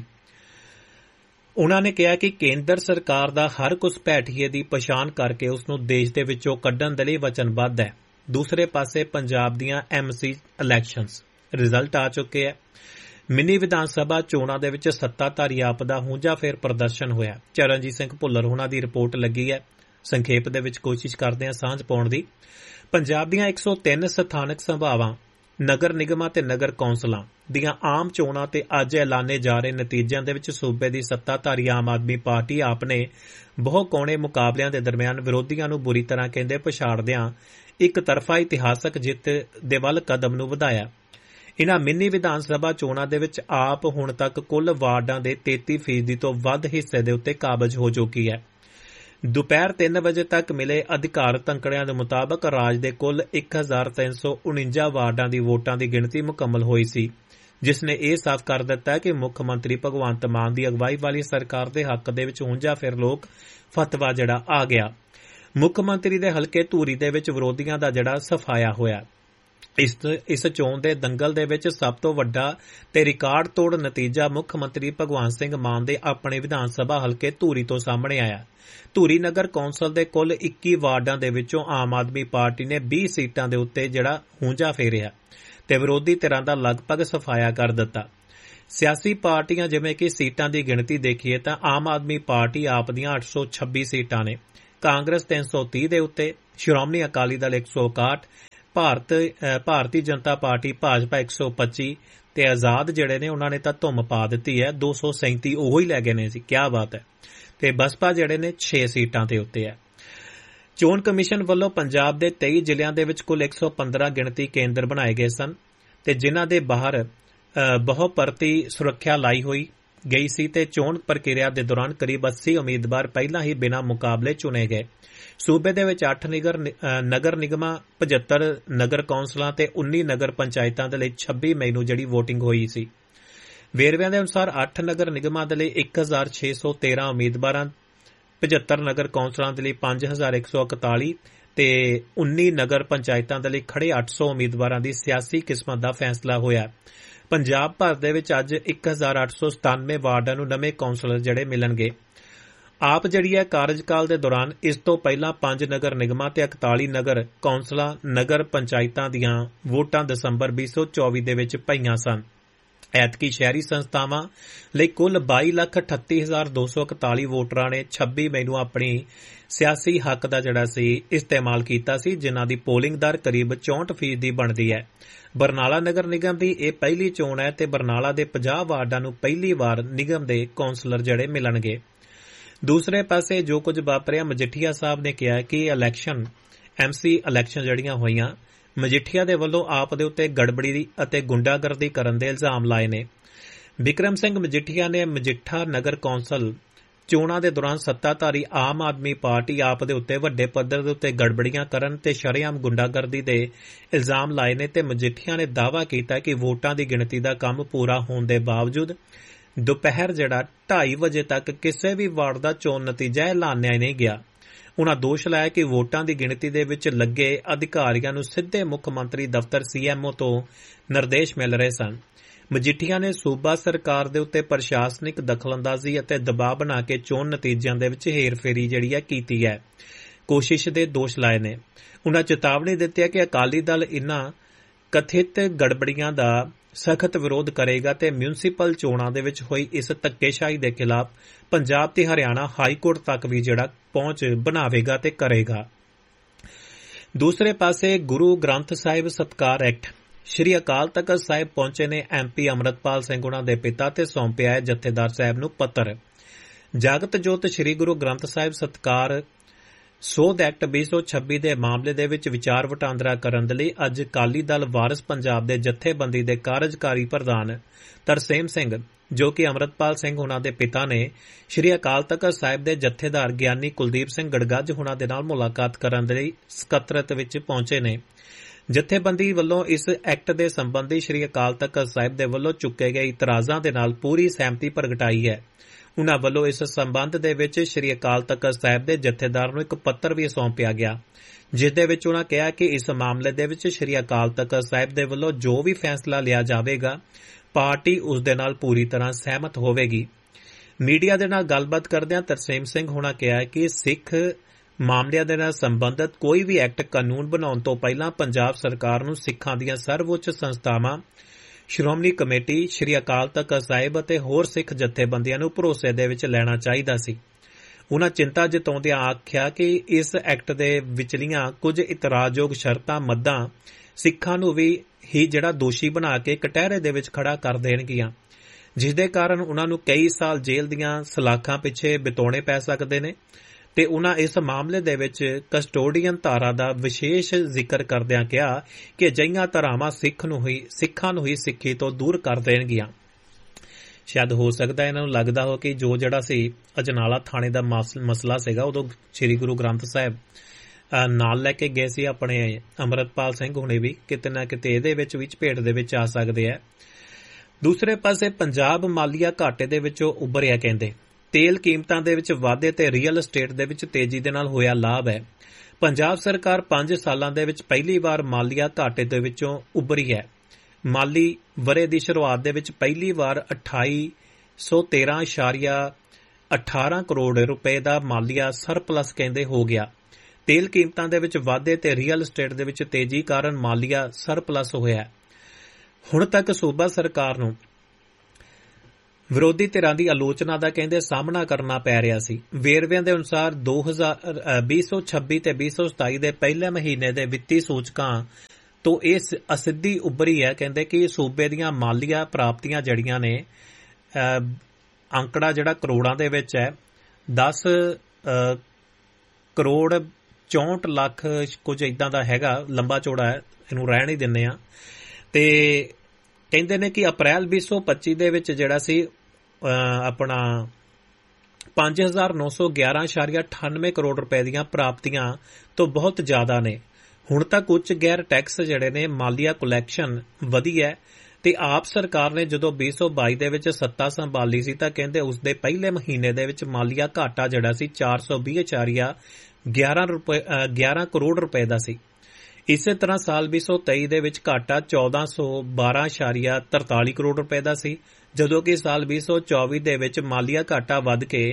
ਉਨ੍ਹਾਂ ਨੇ ਕਿਹਾ ਕਿ ਕੇਂਦਰ ਸਰਕਾਰ ਦਾ ਹਰ ਘੁਸਪੈਠੀਏ ਦੀ ਪਛਾਣ ਕਰਕੇ ਉਸ ਨੂੰ ਦੇਸ਼ ਦੇ ਵਿੱਚੋਂ ਕੱਢਣ ਦੇ ਲਈ ਵਚਨਬੱਧ ਹੈ। ਦੂਸਰੇ ਪਾਸੇ ਪੰਜਾਬ ਦੀਆਂ MC ਇਲੈਕਸ਼ਨਸ ਰਿਜ਼ਲਟ ਆ ਚੁੱਕੇ ਹੈ। ਮਿੰਨੀ ਵਿਧਾਨ ਸਭਾ ਚੋਣਾਂ ਦੇ ਵਿੱਚ ਸੱਤਾਧਾਰੀ ਆਪ ਦਾ ਹੁੰਜਾ ਫੇਰ ਪ੍ਰਦਰਸ਼ਨ ਹੋਇਆ। ਚਰਨਜੀਤ ਸਿੰਘ ਭੁੱਲਰ ਹੁਣਾਂ ਦੀ ਰਿਪੋਰਟ ਲੱਗੀ ਹੈ। ਸੰਖੇਪ ਦੇ ਵਿੱਚ ਕੋਸ਼ਿਸ਼ ਕਰਦੇ ਹਾਂ ਸਾਂਝ ਪਾਉਣ ਦੀ। ਪੰਜਾਬ ਦੀਆਂ 103 ਸਥਾਨਕ ਸਭਾਵਾਂ, ਨਗਰ ਨਿਗਮਾਂ ਤੇ ਨਗਰ ਕੌਂਸਲਾਂ ਦੀਆਂ ਆਮ ਚੋਣਾਂ ਤੇ ਅੱਜ ਐਲਾਨੇ ਜਾ ਰਹੇ ਨਤੀਜਿਆਂ ਦੇ ਵਿੱਚ ਸੂਬੇ ਦੀ ਸੱਤਾਧਾਰੀ ਆਮ ਆਦਮੀ ਪਾਰਟੀ ਆਪ ਨੇ ਬਹੁ-ਕੋਣੇ ਮੁਕਾਬਲਿਆਂ ਦੇ ਦਰਮਿਆਨ ਵਿਰੋਧੀਆਂ ਨੂੰ ਬੁਰੀ ਤਰ੍ਹਾਂ ਕਹਿੰਦੇ ਪਛਾੜਦਿਆਂ ਇੱਕ ਤਰਫਾ ਇਤਿਹਾਸਕ ਜਿੱਤ ਦੇ ਵੱਲ ਕਦਮ ਨੂੰ ਵਧਾਇਆ। ਇਨ੍ਹਾਂ ਮਿੰਨੀ ਵਿਧਾਨ ਸਭਾ ਚੋਣਾਂ ਦੇ ਵਿੱਚ ਆਪ ਹੁਣ ਤੱਕ ਕੁੱਲ ਵਾਰਡਾਂ ਦੇ 33% ਤੋਂ ਵੱਧ ਹਿੱਸੇ ਦੇ ਉੱਤੇ ਕਾਬਜ਼ ਹੋ ਚੁੱਕੀ ਹੈ। ਦੁਪਹਿਰ 3 ਵਜੇ ਤੱਕ ਮਿਲੇ ਅਧਿਕਾਰਤ ਅੰਕੜਿਆਂ ਦੇ ਮੁਤਾਬਕ ਰਾਜ ਦੇ ਕੁੱਲ 1349 ਵਾਰਡਾਂ ਦੀ ਵੋਟਾਂ ਦੀ ਗਿਣਤੀ ਮੁਕੰਮਲ ਹੋਈ ਸੀ, ਜਿਸ ਨੇ ਇਹ ਸਾਫ਼ ਕਰ ਦਿੱਤਾ ਕਿ ਮੁੱਖ ਮੰਤਰੀ ਭਗਵੰਤ ਮਾਨ ਦੀ ਅਗਵਾਈ ਵਾਲੀ ਸਰਕਾਰ ਦੇ ਹੱਕ ਦੇ ਵਿੱਚ ਹੁੰਜਾ ਫਿਰ ਲੋਕ ਫਤਵਾ ਜਿਹੜਾ ਆ ਗਿਆ। ਮੁੱਖ ਮੰਤਰੀ ਦੇ ਹਲਕੇ ਧੂਰੀ ਦੇ ਵਿੱਚ ਵਿਰੋਧੀਆਂ ਦਾ ਜਿਹੜਾ ਸਫਾਇਆ ਹੋਇਆ। ਇਸ ਚੋਣ ਦੇ ਦੰਗਲ ਦੇ ਵਿੱਚ ਸਭ ਤੋਂ ਵੱਡਾ ਤੇ ਰਿਕਾਰਡ ਤੋੜ ਨਤੀਜਾ ਮੁੱਖ ਮੰਤਰੀ ਭਗਵੰਤ ਸਿੰਘ ਮਾਨ ਦੇ ਆਪਣੇ ਵਿਧਾਨ ਸਭਾ ਹਲਕੇ ਧੂਰੀ ਤੋਂ ਸਾਹਮਣੇ ਆਇਆ। ਧੂਰੀ ਨਗਰ ਕੌਂਸਲ ਦੇ ਕੁੱਲ 21 ਵਾਰਡਾਂ ਦੇ ਵਿੱਚੋਂ ਆਮ ਆਦਮੀ ਪਾਰਟੀ ਨੇ 20 ਸੀਟਾਂ ਦੇ ਉੱਤੇ ਜਿਹੜਾ ਹੁੰਜਾ ਫੇਰਿਆ ਤੇ ਵਿਰੋਧੀ ਧਿਰਾਂ ਦਾ ਲਗਭਗ ਸਫਾਇਆ ਕਰ ਦਿੱਤਾ। ਸਿਆਸੀ ਪਾਰਟੀਆਂ ਜਿਵੇਂ ਕਿ ਸੀਟਾਂ ਦੀ ਗਿਣਤੀ ਦੇਖੀਏ ਤਾਂ ਆਮ ਆਦਮੀ ਪਾਰਟੀ ਆਪ ਦੀਆਂ 826 ਸੀਟਾਂ ਨੇ, ਕਾਂਗਰਸ 330 ਦੇ ਉੱਤੇ, ਸ਼੍ਰੋਮਣੀ ਅਕਾਲੀ ਦਲ 161, ਭਾਰਤੀ ਜਨਤਾ ਪਾਰਟੀ ਭਾਜਪਾ 125 ਤੇ ਆਜ਼ਾਦ ਜਿਹੜੇ ਨੇ ਉਹਨਾਂ ਨੇ ਤਾਂ ਧੁੰਮ ਪਾ ਦਿੱਤੀ ਹੈ, 237 ਉਹੋ ਹੀ ਲੈ ਗਏ ਨੇ ਸੀ। ਕਿਆ ਬਾਤ ਹੈ। ਤੇ ਬਸਪਾ ਜਿਹੜੇ ਨੇ 6 ਸੀਟਾਂ ਦੇ ਉੱਤੇ ਹੈ। ਚੋਣ ਕਮਿਸ਼ਨ ਵੱਲੋਂ ਪੰਜਾਬ ਦੇ 23 ਜ਼ਿਲ੍ਹਿਆਂ ਦੇ ਵਿੱਚ ਕੁੱਲ 115 ਗਿਣਤੀ ਕੇਂਦਰ ਬਣਾਏ ਗਏ ਸਨ ਤੇ ਜਿਨ੍ਹਾਂ ਦੇ ਬਾਹਰ ਬਹੁਪਰਤੀ ਸੁਰੱਖਿਆ ਲਾਈ ਹੋਈ ਗਈ ਸੀ ਤੇ ਚੋਣ ਪ੍ਰਕਿਰਿਆ ਦੇ ਦੌਰਾਨ ਕਰੀਬ 80 ਉਮੀਦਵਾਰ ਪਹਿਲਾਂ ਹੀ ਬਿਨਾਂ ਮੁਕਾਬਲੇ ਚੁਣੇ ਗਏ। ਸੂਬੇ ਦੇ ਵਿੱਚ 8 ਨਗਰ ਨਿਗਮਾਂ, 75 ਨਗਰ ਕੌਂਸਲਾਂ ਤੇ 19 ਨਗਰ ਪੰਚਾਇਤਾਂ ਦੇ ਲਈ 26 ਮਈ ਨੂੰ ਜਿਹੜੀ VOTING ਹੋਈ ਸੀ। ਵੇਰਵਿਆਂ ਦੇ ਅਨੁਸਾਰ 8 ਨਗਰ ਨਿਗਮਾਂ ਦੇ ਲਈ 1613 ਉਮੀਦਵਾਰਾਂ, 75 ਨਗਰ ਕੌਂਸਲਾਂ ਦੇ ਲਈ 5141 ਤੇ 19 ਨਗਰ ਪੰਚਾਇਤਾਂ ਦੇ ਲਈ ਖੜੇ 800 ਉਮੀਦਵਾਰਾਂ ਦੀ ਸਿਆਸੀ ਕਿਸਮਤ ਦਾ ਫੈਸਲਾ ਹੋਇਆ। ਪੰਜਾਬ ਭਰ ਦੇ ਵਿੱਚ ਅੱਜ 1897 ਵਾਰਡਾਂ ਨੂੰ ਨਵੇਂ ਕੌਂਸਲਰ ਜਿਹੜੇ ਮਿਲਣਗੇ। ਆਪ ਜਿਹੜੀ ਹੈ ਕਾਰਜਕਾਲ ਦੇ ਦੌਰਾਨ ਇਸ ਤੋਂ ਪਹਿਲਾਂ 5 ਨਗਰ ਨਿਗਮਾਂ ਤੇ 41 ਨਗਰ ਕੌਂਸਲਾਂ ਨਗਰ ਪੰਚਾਇਤਾਂ ਦੀਆਂ ਵੋਟਾਂ ਦਸੰਬਰ 2024 ਦੇ ਵਿੱਚ ਪਈਆਂ ਸਨ। ਐਤਕੀ ਸ਼ਹਿਰੀ ਸੰਸਥਾਵਾਂ ਲਈ ਕੁੱਲ 22,38,241 ਵੋਟਰਾਂ ਨੇ 26 ਮਈ ਨੂੰ ਆਪਣੀ ਸਿਆਸੀ ਹੱਕ ਦਾ ਜਿਹੜਾ ਸੀ ਇਸਤੇਮਾਲ ਕੀਤਾ ਸੀ, ਜਿਨ੍ਹਾਂ ਦੀ ਪੋਲਿੰਗ ਦਰ ਕਰੀਬ 64% ਦੀ ਬਣਦੀ ਹੈ। ਬਰਨਾਲਾ ਨਗਰ ਨਿਗਮ ਦੀ ਇਹ ਪਹਿਲੀ ਚੋਣ ਹੈ ਤੇ ਬਰਨਾਲਾ ਦੇ 50 ਵਾਰਡਾਂ ਨੂੰ ਪਹਿਲੀ ਵਾਰ ਨਿਗਮ ਦੇ ਕੌਂਸਲਰ ਜਿਹੜੇ ਮਿਲਣਗੇ। ਦੂਸਰੇ ਪਾਸੇ ਜੋ ਕੁਝ ਵਾਪਰਿਆ, ਮਜੀਠੀਆ ਸਾਹਿਬ ਨੇ ਕਿਹਾ ਕਿ ਇਲੈਕਸ਼ਨ MC ਇਲੈਕਸ਼ਨ ਜਿਹੜੀਆਂ ਹੋਈਆਂ, ਮਜੀਠੀਆ ਦੇ ਵੱਲੋਂ ਆਪ ਦੇ ਉੱਤੇ ਗੜਬੜੀ ਅਤੇ ਗੁੰਡਾਗਰਦੀ ਕਰਨ ਦੇ ਇਲਜ਼ਾਮ ਲਾਏ ਨੇ। ਬਿਕਰਮ ਸਿੰਘ ਮਜੀਠੀਆ ਨੇ ਮਜੀਠਾ ਨਗਰ ਕੌਂਸਲ ਚੋਣਾਂ ਦੇ ਦੌਰਾਨ ਸੱਤਾਧਾਰੀ ਆਮ ਆਦਮੀ ਪਾਰਟੀ ਆਪ ਦੇ ਉੱਤੇ ਵੱਡੇ ਪੱਧਰ ਦੇ ਉੱਤੇ ਗੜਬੜੀਆਂ ਕਰਨ ਤੇ ਸ਼ਰੇਆਮ ਗੁੰਡਾਗਰਦੀ ਦੇ ਇਲਜ਼ਾਮ ਲਾਏ ਨੇ ਤੇ ਮਜੀਠੀਆ ਨੇ ਦਾਅਵਾ ਕੀਤਾ ਕਿ ਵੋਟਾਂ ਦੀ ਗਿਣਤੀ ਦਾ ਕੰਮ ਪੂਰਾ ਹੋਣ ਦੇ ਬਾਵਜੂਦ ਦੁਪਹਿਰ ਜਿਹੜਾ 2:30 ਵਜੇ ਤੱਕ ਕਿਸੇ ਵੀ ਵਾਰਡ ਦਾ ਚੋਣ ਨਤੀਜਾ ਐਲਾਨਿਆ ਨਹੀਂ ਗਿਆ। ਉਨ੍ਹਾਂ ਦੋਸ਼ ਲਾਇਆ ਕਿ ਵੋਟਾਂ ਦੀ ਗਿਣਤੀ ਦੇ ਵਿੱਚ ਲੱਗੇ ਅਧਿਕਾਰੀਆਂ ਨੂੰ ਸਿੱਧੇ ਮੁੱਖ ਮੰਤਰੀ ਦਫ਼ਤਰ CMO ਤੋਂ ਨਿਰਦੇਸ਼ ਮਿਲ ਰਹੇ ਸਨ। ਮਜੀਠੀਆ ਨੇ ਸੂਬਾ ਸਰਕਾਰ ਦੇ ਉੱਤੇ ਪ੍ਰਸ਼ਾਸਨਿਕ ਦਖਲਅੰਦਾਜ਼ੀ ਅਤੇ ਦਬਾਅ ਬਣਾ ਕੇ ਚੋਣ ਨਤੀਜਿਆਂ ਦੇ ਵਿੱਚ ਹੇਰਫੇਰੀ ਜਿਹੜੀ ਹੈ ਕੀਤੀ ਹੈ, ਕੋਸ਼ਿਸ਼ ਦੇ ਦੋਸ਼ ਲਾਏ ਨੇ। ਉਨ੍ਹਾਂ ਚੇਤਾਵਨੀ ਦਿੱਤੀ ਹੈ ਕਿ ਅਕਾਲੀ ਦਲ ਇਨ੍ਹਾਂ ਕਥਿਤ ਗੜਬੜੀਆਂ ਦਾ ਸਖਤ ਵਿਰੋਧ ਕਰੇਗਾ ਤੇ ਮਿਊਨਿਸਪਲ ਚੋਣਾਂ ਦੇ ਵਿੱਚ ਹੋਈ ਇਸ ਧੱਕੇਸ਼ਾਹੀ ਦੇ ਖਿਲਾਫ ਪੰਜਾਬ ਤੇ ਹਰਿਆਣਾ ਹਾਈ ਕੋਰਟ ਤੱਕ ਵੀ ਜਿਹੜਾ ਪਹੁੰਚ ਬਣਾਵੇਗਾ ਤੇ ਕਰੇਗਾ। ਦੂਸਰੇ ਪਾਸੇ ਗੁਰੂ ਗ੍ਰੰਥ ਸਾਹਿਬ ਸਤਿਕਾਰ ਐਕਟ ਸ਼੍ਰੀ ਅਕਾਲ ਤਖ਼ਤ ਸਾਹਿਬ ਪਹੁੰਚੇ ਨੇ MP ਅੰਮ੍ਰਿਤਪਾਲ ਸਿੰਘ ਉਨ੍ਹਾਂ ਦੇ ਪਿਤਾ ਤੇ ਸੌਂਪਿਆ ਹੈ ਜਥੇਦਾਰ ਸਾਹਿਬ ਨੂੰ ਪੱਤਰ। ਜਗਤ ਜੋਤ ਸ਼੍ਰੀ ਗੁਰੂ ਗ੍ਰੰਥ ਸਾਹਿਬ ਸਤਿਕਾਰ ਸੋਧ ਐਕਟ 2026 ਦੇ ਮਾਮਲੇ ਦੇ ਵਿੱਚ ਵਿਚਾਰ ਵਟਾਂਦਰਾ ਕਰਨ ਦੇ ਲਈ ਅੱਜ ਅਕਾਲੀ ਦਲ ਵਾਰਿਸ ਪੰਜਾਬ ਦੇ ਜਥੇਬੰਦੀ ਦੇ ਕਾਰਜਕਾਰੀ ਪ੍ਰਧਾਨ ਤਰਸੇਮ ਸਿੰਘ, ਜੋ ਕਿ ਅੰਮ੍ਰਿਤਪਾਲ ਸਿੰਘ ਉਨ੍ਹਾਂ ਦੇ ਪਿਤਾ ਨੇ, ਸ਼੍ਰੀ ਅਕਾਲ ਤਖ਼ਤ ਸਾਹਿਬ ਦੇ ਜਥੇਦਾਰ ਗਿਆਨੀ ਕੁਲਦੀਪ ਸਿੰਘ ਗੜਗੱਜ ਉਨ੍ਹਾਂ ਦੇ ਨਾਲ ਮੁਲਾਕਾਤ ਕਰਨ ਦੇ ਲਈ ਸਕੱਤਰਤ ਵਿੱਚ ਪਹੁੰਚੇ ਨੇ। ਜਥੇਬੰਦੀ ਵੱਲੋਂ ਇਸ ਐਕਟ ਦੇ ਸੰਬੰਧੀ ਸ਼੍ਰੀ ਅਕਾਲ ਤਖ਼ਤ ਸਾਹਿਬ ਦੇ ਵੱਲੋਂ ਚੁੱਕੇ ਗਏ ਇਤਰਾਜ਼ਾਂ ਦੇ ਨਾਲ ਪੂਰੀ ਸਹਿਮਤੀ ਪ੍ਰਗਟਾਈ ਹੈ। ਉਨ੍ਹਾਂ ਵੱਲੋਂ ਇਸ ਸੰਬੰਧ ਦੇ ਵਿੱਚ ਸ਼੍ਰੀ ਅਕਾਲ ਤਖ਼ਤ ਸਾਹਿਬ ਦੇ ਜਥੇਦਾਰ ਨੂੰ ਇੱਕ ਪੱਤਰ ਵੀ ਸੌਂਪਿਆ ਗਿਆ, ਜਿਸ ਦੇ ਵਿੱਚ ਉਨ੍ਹਾਂ ਕਿਹਾ ਕਿ ਇਸ ਮਾਮਲੇ ਦੇ ਵਿੱਚ ਸ਼੍ਰੀ ਅਕਾਲ ਤਖ਼ਤ ਸਾਹਿਬ ਦੇ ਵੱਲੋਂ ਜੋ ਵੀ ਫੈਸਲਾ ਲਿਆ ਜਾਵੇਗਾ, ਪਾਰਟੀ ਉਸ ਦੇ ਨਾਲ ਪੂਰੀ ਤਰ੍ਹਾਂ ਸਹਿਮਤ ਹੋਵੇਗੀ। ਮੀਡੀਆ ਦੇ ਨਾਲ ਗੱਲਬਾਤ ਕਰਦਿਆਂ ਤਰਸੇਮ ਸਿੰਘ ਹੋਣਾ ਕਿਹਾ ਕਿ ਸਿੱਖ ਮਾਮਲਿਆਂ ਦੇ ਨਾਲ ਸੰਬੰਧਿਤ ਕੋਈ ਵੀ ਐਕਟ ਕਾਨੂੰਨ ਬਣਾਉਣ ਤੋਂ ਪਹਿਲਾਂ ਪੰਜਾਬ ਸਰਕਾਰ ਨੂੰ ਸਿੱਖਾਂ ਦੀਆਂ ਸਰਵਉੱਚ ਸੰਸਥਾਵਾਂ ਸ਼੍ਰੋਮਣੀ ਕਮੇਟੀ, ਸ਼੍ਰੀ ਅਕਾਲ ਤਖ਼ਤ ਸਾਹਿਬ ਅਤੇ ਹੋਰ ਸਿੱਖ ਜਥੇਬੰਦੀਆਂ ਨੂੰ ਭਰੋਸੇ ਦੇ ਵਿੱਚ ਲੈਣਾ ਚਾਹੀਦਾ ਸੀ। ਉਨ੍ਹਾਂ ਚਿੰਤਾ ਜਤਾਉਂਦਿਆਂ ਆਖਿਆ ਕਿ ਇਸ ਐਕਟ ਦੇ ਵਿਚਲੀਆਂ ਕੁਝ ਇਤਰਾਜ਼ਯੋਗ ਸ਼ਰਤਾਂ ਮੱਦਾਂ ਸਿੱਖਾਂ ਨੂੰ ਵੀ ਹੀ ਜਿਹੜਾ ਦੋਸ਼ੀ ਬਣਾ ਕੇ ਕਟਹਿਰੇ ਦੇ ਵਿੱਚ ਖੜਾ ਕਰ ਦੇਣਗੀਆਂ, ਜਿਸ ਦੇ ਕਾਰਨ ਉਨ੍ਹਾਂ ਨੂੰ ਕਈ ਸਾਲ ਜੇਲ੍ਹ ਦੀਆਂ ਸਲਾਖਾਂ ਪਿੱਛੇ ਬਿਤਾਉਣੇ ਪੈ ਸਕਦੇ ਨੇ। ਤੇ ਉਨ੍ਹਾਂ ਇਸ ਮਾਮਲੇ ਦੇ ਵਿੱਚ ਕਸਟੋਡੀਅਨ ਧਾਰਾ ਦਾ ਵਿਸ਼ੇਸ਼ ਜ਼ਿਕਰ ਕਰਦਿਆਂ ਕਿਹਾ ਕਿ ਅਜਿਹੀਆਂ ਧਾਰਾਵਾਂ ਸਿੱਖਾਂ ਨੂੰ ਹੀ ਸਿੱਖੀ ਤੋਂ ਦੂਰ ਕਰ ਦੇਣਗੀਆਂ। ਸ਼ਾਇਦ ਹੋ ਸਕਦਾ ਇਹਨਾਂ ਨੂੰ ਲੱਗਦਾ ਹੋ ਕਿ ਜੋ ਜਿਹੜਾ ਸੀ ਅਜਨਾਲਾ ਥਾਣੇ ਦਾ ਮਸਲਾ ਸੀਗਾ, ਉਦੋਂ ਸ੍ਰੀ ਗੁਰੂ ਗ੍ਰੰਥ ਸਾਹਿਬ ਨਾਲ ਲੈ ਕੇ ਗਏ ਸੀ ਆਪਣੇ ਅੰਮ੍ਰਿਤਪਾਲ ਸਿੰਘ ਹੁਣੇ ਵੀ ਕਿਤੇ ਨਾ ਕਿਤੇ ਇਹਦੇ ਵਿੱਚ ਵੀ ਝਪੇਟ ਦੇ ਵਿੱਚ ਆ ਸਕਦੇ ਆ। ਦੂਸਰੇ ਪਾਸੇ ਪੰਜਾਬ ਮਾਲੀਆ ਘਾਟੇ ਦੇ ਵਿੱਚੋਂ ਉੱਭਰਿਆ, ਕਹਿੰਦੇ ਤੇਲ ਕੀਮਤਾਂ ਦੇ ਵਿੱਚ ਵਾਧੇ ਤੇ ਰੀਅਲ estate ਦੇ ਵਿੱਚ ਤੇਜ਼ੀ ਦੇ ਨਾਲ ਹੋਇਆ ਲਾਭ ਹੈ। ਪੰਜਾਬ ਸਰਕਾਰ 5 ਸਾਲਾਂ ਦੇ ਵਿੱਚ ਪਹਿਲੀ ਵਾਰ ਮਾਲੀਆ ਘਾਟੇ ਦੇ ਵਿੱਚੋਂ ਉੱਭਰੀ ਹੈ। ਮਾਲੀ ਵਰ੍ਹੇ ਦੀ ਸ਼ੁਰੂਆਤ ਦੇ ਵਿੱਚ ਪਹਿਲੀ ਵਾਰ 2813.18 ਕਰੋੜ ਰੁਪਏ ਦਾ ਮਾਲੀਆ ਸਰਪਲਸ ਕਹਿੰਦੇ ਹੋ ਗਿਆ। ਤੇਲ ਕੀਮਤਾਂ ਦੇ ਵਿੱਚ ਵਾਧੇ ਤੇ ਰੀਅਲ estate ਦੇ ਵਿੱਚ ਤੇਜ਼ੀ ਕਾਰਨ ਮਾਲੀਆ ਸਰਪਲਸ ਹੋਇਆ। ਹੁਣ ਤੱਕ ਸੂਬਾ ਸਰਕਾਰ ਨੂੰ ਵਿਰੋਧੀ ਧਿਰਾਂ ਦੀ ਆਲੋਚਨਾ ਦਾ ਕਹਿੰਦੇ ਸਾਹਮਣਾ ਕਰਨਾ ਪੈ ਰਿਹਾ ਸੀ। ਵੇਰਵਿਆਂ ਦੇ ਅਨੁਸਾਰ 2026 ਤੇ 2027 ਦੇ ਪਹਿਲੇ ਮਹੀਨੇ ਦੇ ਵਿੱਤੀ ਸੂਚਕਾਂ ਤੋਂ ਇਹ ਅਸਿੱਧੀ ਉੱਭਰੀ ਹੈ, ਕਹਿੰਦੇ ਕਿ ਸੂਬੇ ਦੀਆਂ ਮਾਲੀਆ ਪ੍ਰਾਪਤੀਆਂ ਜਿਹੜੀਆਂ ਨੇ ਅੰਕੜਾ ਜਿਹੜਾ ਕਰੋੜਾਂ ਦੇ ਵਿੱਚ ਹੈ, 10 ਕਰੋੜ 64 ਲੱਖ ਕੁਝ ਇਦਾਂ ਦਾ ਹੈਗਾ, ਲੰਬਾ ਚੌੜਾ ਹੈ, ਇਹਨੂੰ ਰਹਿਣ ਹੀ ਦਿੰਦੇ ਆ। ਤੇ ਕਹਿੰਦੇ ਨੇ ਕਿ ਅਪ੍ਰੈਲ 2025 ਦੇ ਵਿੱਚ ਜਿਹੜਾ ਸੀ ਆਪਣਾ 5,911.98 ਕਰੋੜ ਰੁਪਏ ਦੀਆਂ ਪ੍ਰਾਪਤੀਆਂ ਤੋਂ ਬਹੁਤ ਜ਼ਿਆਦਾ ਨੇ। ਹੁਣ ਤੱਕ ਉੱਚ ਗੈਰ ਟੈਕਸ ਜਿਹੜੇ ਨੇ ਮਾਲੀਆ ਕੁਲੈਕਸ਼ਨ ਵਧੀ ਹੈ ਤੇ ਆਪ ਸਰਕਾਰ ਨੇ ਜਦੋਂ 2022 ਦੇ ਵਿੱਚ ਸੱਤਾ ਸੰਭਾਲੀ ਸੀ ਤਾਂ ਕਹਿੰਦੇ ਉਸ ਦੇ ਪਹਿਲੇ ਮਹੀਨੇ ਦੇ ਵਿੱਚ ਮਾਲੀਆ ਘਾਟਾ ਜਿਹੜਾ ਸੀ 420.11 ਕਰੋੜ ਰੁਪਏ ਦਾ ਸੀ। ਇਸੇ ਤਰ੍ਹਾਂ ਸਾਲ 2023 ਦੇ ਵਿੱਚ ਘਾਟਾ 1412.43 ਕਰੋੜ ਰੁਪਏ ਦਾ ਸੀ, ਜਦੋਂ ਕਿ ਸਾਲ 2024 ਦੇ ਵਿੱਚ ਮਾਲੀਆ ਘਾਟਾ ਵੱਧ ਕੇ